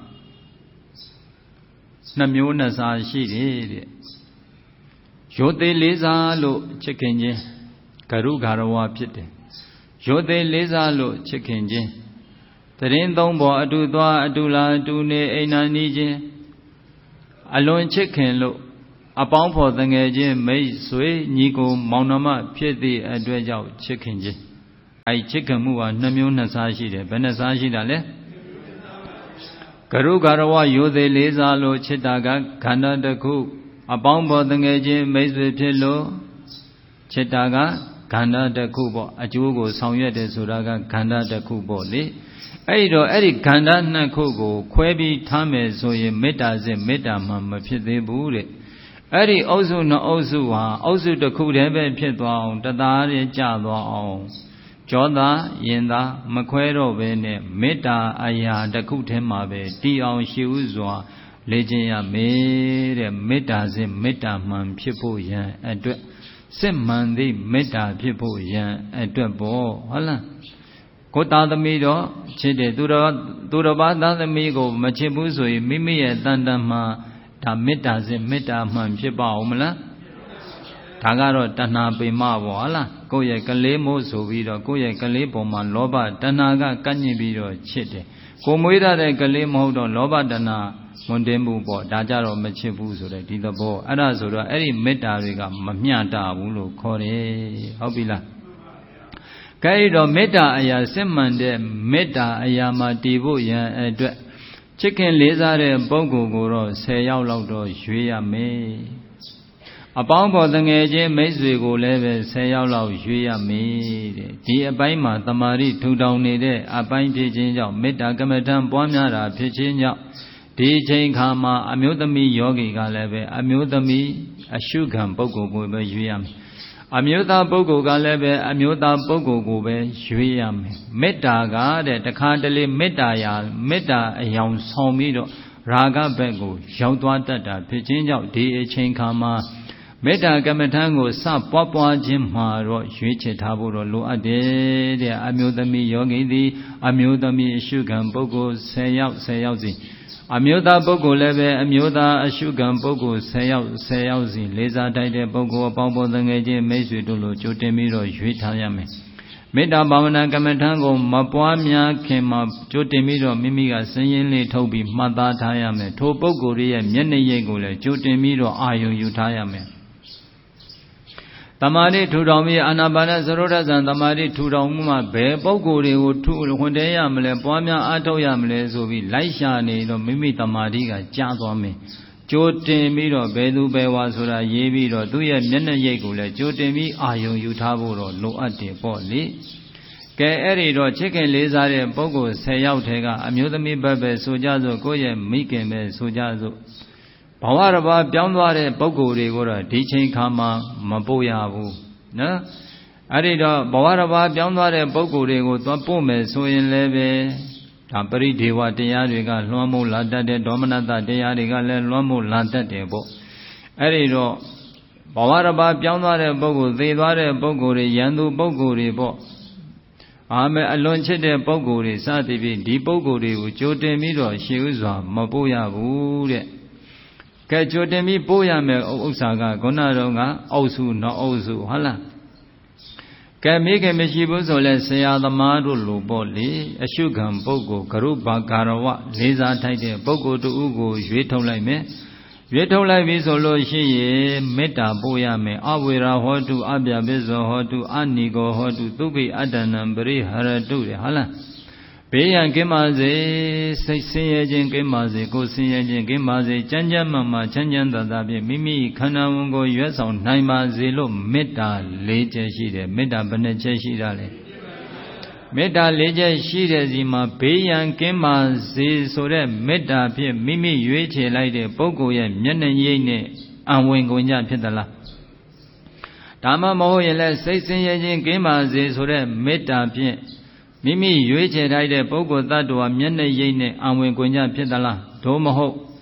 နှမျိုးနှစ်စားရှိတယ်တဲ့ရိုသေလေးစားလို့ချစ်ခင်ခြင်းကရုဂါရဝဖြစ်တယ်ရိုသေလေးစားလို့ချစ်ခင်ခြင်းတရင်သုံးပေါ်အတူသွားအတူလာအတူနေအိမ်နာနီးခြင်းအလွန်ချစ်ခင်လို့အပေါင်းဖော်တငယ်ချင်းမိတ်ဆွေညီကိုမောင်နှမဖြစ်သည့်အတွက်ကြောင့်ချစ်ခင်ခြင်းအဲဒီချစ်ခင်မှုဟာနှမျိုးနှစ်စားရှိတယ်ဘယ်နှစားရှိတာလဲကရုဂါရဝရိုသေလေးစားလို့ချစ်တာကခန္ဓာတစ်ခုအပေါင်းဖော်တငယ်ချင်းမိတ်ဆွေဖြစ်လို့ချစ်တာကခန္ဓာတစ်ခုပေါ့အကျိုးကိုဆောင်ရွက်တယ်ဆိုတာကခန္ဓာတစ်ခုပေါ့လေအဲ့တော့အဲ့ဒီခန္ဓာနှစ်ခုကိုခွဲပြီးထားမယ်ဆိုရင်မေတ္တာစစ်မေတ္တာမှမဖြစ်သေးဘူးတဲ့အဲ့ဒီအုပ်စုနှစ်အုပ်စုဟာအုပ်စုတစ်ခုတည်းပဲဖြစ်သွားအောင်တသားရကြသွားအောင်ကြောသာရင်သာမခွဲတော့ဘဲနဲ့မေတ္တာအရာတစ်ခုတည်းမှာပဲတည်အောင်ရှိဥစွာလေ့ကျင့်ရမယ်တဲ့မေတ္တာစစ်မေတ္တာမှန်ဖြစ်ဖို့ရန်အတွက်စစ်မှန်သည့်မေတ္တာဖြစ်ဖို့ရန်အတွက်ပေါ့ဟုတ်လားကိုယ်သားသမီးတော့ချစ်တယ်သူတော်သူတော်ဘာသားသမီးကိုမချစ်ဘူးဆိုရင်မိမိရဲ့တန်တန်မှာဒါမေတ္တာစစ်မေတ္တာမှန်ဖြစ်ပါဦးမလားဒါကတော့တဏှာပေမပေါ့ဟုတ်လားကိုယ့်ရဲ့ကလေးမို့ဆိုပြီးတော့ကိုယ့်ရဲ့ကလေးပေါ်မှာလောဘတဏှာကကန့်ညစ်ပြီးတော့ချစ်တယ်ကိုမွေးရတဲ့ကလေးမဟုတ်တော့လောဘတဏှာဝန်တင်မှုပေါ့ဒါကြတော့မချစ်ဘူးဆိုတဲ့ဒီသဘောအဲ့ဒါဆိုတော့အဲ့ဒီမေတ္တာတွေကမမျှတဘူးလို့ခေါ်တယ်ဟုတ်ပြီလားကဲတော့မေတ္တာအရာစစ်မှန်တဲ့မေတ္တာအရာမှာတည်ဖို့ရန်အတွက်ချစ်ခင်လေးစားတဲ့ပုဂ္ဂိုလ်ကိုတော့ဆယ်ယောက်လောက်တော့ရွေးရမယ်အပေါင်းဖော်တငယ်ချင်းမိတ်ဆွေကိုလည်းပဲဆယ်ယောက်လောက်ရွေးရမယ်တဲ့ဒီအပိုင်းမှာတမာရီထူထောင်နေတဲ့အပိုင်းဖြစ်ခြင်းကြောင့်မေတ္တာကမ္မဋ္ဌာန်းပွားများတာဖြစ်ခြင်းကြောင့်ဒီချိန်ခါမှာအမျိုးသမီးယောဂီကလည်းပဲအမျိုးသမီးအရှုခံပုဂ္ဂိုလ်ကိုပဲရွေးရမယ်အမျိုးသားပုဂ္ဂိုလ်ကလည်းပဲအမျိုးသားပုဂ္ဂိုလ်ကိုပဲရွေးရမယ်မေတ္တာကတဲ့တခါတလေမေတ္တာရာမေတ္တာအယောင်ဆောင်ပြီးတော့ရာဂဘက်ကိုရောက်သွားတတ်တာဖြစ်ခြင်းကြောင့်ဒီအချိန်ခါမှာမေတ္တာကမ္မဋ္ဌာန်းကိုစပွားပွားခြင်းမှာတော့ရွေးချယ်ထားဖို့တော့လိုအပ်တယ်တဲ့အမျိုးသမီးယောဂီသည်အမျိုးသမီးအရှုခံပုဂ္ဂိုလ်ဆယ်ယောက်ဆယ်ယောက်စီအမျိုးသားပုဂ္ဂိုလ်လည်းပဲအမျိုးသားအရှုခံပုဂ္ဂိုလ်ဆယ်ယောက်ဆယ်ယောက်စီလေးစားတိုက်တဲ့ပုဂ္ဂိုလ်အပေါင်းပေါ်တငယ်ချင်းမိတ်ဆွေတို့လိုကြိုတင်ပြီးတော့ရွေးထားရမယ်မေတ္တာဘာဝနာကမ္မဋ္ဌာန်းကိုမပွားများခင်မှာကြိုတင်ပြီးတော့မိမိကစည်ရင်းလေးထုတ်ပြီးမှတ်သားထားရမယ်ထိုပုဂ္ဂိုလ်ရဲ့မျက်နှာရိပ်ကိုလည်းကြိုတင်ပြီးတော့အာရုံယူထားရမယ်တမာတိထူထောင်ပြီးအာနာပါနသရုဒ္ဓဇံတမာတိထူထောင်မှုမှာဘယ်ပုဂ္ဂိုလ်တွေကိုထူဝင်တဲရမလဲပွားများအားထုတ်ရမလဲဆိုပြီးလိုက်ရှာနေတော့မိမိတမာတိကကြာသွားမယ်ကြိုတင်ပြီးတော့ဘယ်သူဘယ်ဝါဆိုတာရေးပြီးတော့သူ့ရဲ့မျက်နှာရိပ်ကိုလည်းကြိုတင်ပြီးအာယုံယူထားဖို့တော့လိုအပ်တယ်ပေါ့လေကဲအဲ့ဒီတော့ချစ်ခင်လေးစားတဲ့ပုဂ္ဂိုလ်ဆယ်ယောက်ထဲကအမျိုးသမီးဘက်ပဲဆိုကြစို့ကိုယ့်ရဲ့မိခင်ပဲဆိုကြစို့ဘဝတစ်ပါးပြောင်းသွားတဲ့ပုဂ္ဂိုလ်တွေကိုတော့ဒီချိန်ခါမှာမပို့ရဘူးနော်အဲ့ဒီတော့ဘဝတစ်ပါးပြောင်းသွားတဲ့ပုဂ္ဂိုလ်တွေကိုသွားပို့မယ်ဆိုရင်လည်းပဲဒါပရိဒေဝတရားတွေကလွှမ်းမိုးလာတတ်တဲ့ဒေါမနတတရားတွေကလည်းလွှမ်းမိုးလာတတ်တယ်ပေါ့အဲ့ဒီတော့ဘဝတစ်ပါးပြောင်းသွားတဲ့ပုဂ္ဂိုလ်သေသွားတဲ့ပုဂ္ဂိုလ်တွေယန္တုပုဂ္ဂိုလ်တွေပေါ့အာမဲအလွန်ချစ်တဲ့ပုဂ္ဂိုလ်တွေစသည်ဖြင့်ဒီပုဂ္ဂိုလ်တွေကိုကြိုတင်ပြီးတော့ရှေးဥစွာမပို့ရဘူးတဲ့ကဲကြိုတင်ပြီးပို့ရမယ်ဥစ္စာကခုနတော့ကအုပ်စုနောက်အုပ်စုဟုတ်လားကဲမိခင်မရှိဘူးဆိုလဲဆရာသမားတို့လိုပေါ့လေအရှုခံပုဂ္ဂိုလ်ကရုဘာကာရဝလေးစားထိုက်တဲ့ပုဂ္ဂိုလ်တူကိုရွေးထုတ်လိုက်မယ်ရွေးထုတ်လိုက်ပြီဆိုလို့ရှိရင်မေတ္တာပို့ရမယ်အဝေရာဟောတုအပြပိဇောဟောတုအနိကောဟောတုသုခိအတ္တနံပရိဟရတုတဲ့ဟုတ်လားဘေးရန်ကင်းပါစေစိတ်ဆင်းရဲခြင်းကင်းပါစေကိုယ်ဆင်းရဲခြင်းကင်းပါစေကြမ်းကြမ်းမှမှချမ်းချမ်းသာသာဖြင့်မိမိခန္ဓာဝန်ကိုရွတ်ဆောင်နိုင်ပါစေလို့မေတ္တာ၄ချက်ရှိတယ်မေတ္တာဘယ်နှချက်ရှိတာလဲမေတ္တာ၄ချက်ရှိတဲ့စီမှာဘေးရန်ကင်းပါစေဆိုတဲ့မေတ္တာဖြင့်မိမိရွေးချယ်လိုက်တဲ့ပုဂ္ဂိုလ်ရဲ့မျက်နှာရိပ်နဲ့အဝင်ကိုညဖြစ်သလားဒါမှမဟုတ်ရင်လည်းစိတ်ဆင်းရဲခြင်းကင်းပါစေဆိုတဲ့မေတ္တာဖြင့်မိမိရွေးချယ်ထားတဲ့ပုဂ္ဂိုလ်တ attva မျက်နှာရိပ်နဲ့အဝင်ကိုညဖြစ်သလားသို့မဟုတ်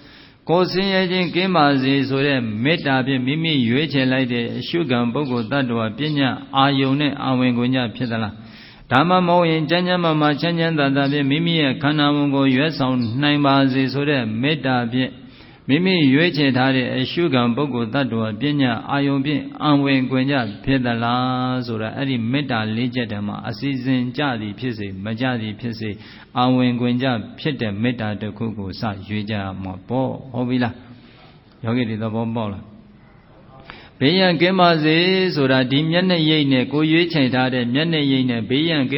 ကိုယ်ဆင်းရဲခြင်းကင်းပါစေဆိုတဲ့မေတ္တာဖြင့်မိမိရွေးချယ်လိုက်တဲ့အရှုခံပုဂ္ဂိုလ်တ attva ပညာအာယုန်နဲ့အာဝင်ခွင့်ကြဖြစ်သလားဒါမှမဟုတ်ရင်ကျမ်းကျမ်းမာမာချမ်းချမ်းသာသာဖြင့်မိမိရဲ့ခန္ဓာဝန်ကိုရွေးဆောင်နိုင်ပါစေဆိုတဲ့မေတ္တာဖြင့်မိမိရွေးချယ်ထားတဲ့အရှုခံပုဂ္ဂိုလ်တ attva ပညာအာယုန်ဖြင့်အာဝင်ခွင့်ကြဖြစ်သလားဆိုတာအဲ့ဒီမေတ္တာလေးချက်တည်းမှာအစီစဉ်ကြသည်ဖြစ်စေမကြသည်ဖြစ်စေအာဝင်ခွင့်ကြဖြစ်တဲ့မေတ္တာတစ်ခုကိုစရွေးကြမှာပေါ့ဟုတ်ပြီလားယောဂီတွေသဘောပေါက်လားဘေးရန်ကင်းပါစေဆိုတာဒီမျက်နှာရိပ်နဲ့ကိုရွေးချယ်ထားတဲ့မျက်နှာရိပ်နဲ့ဘေးရန်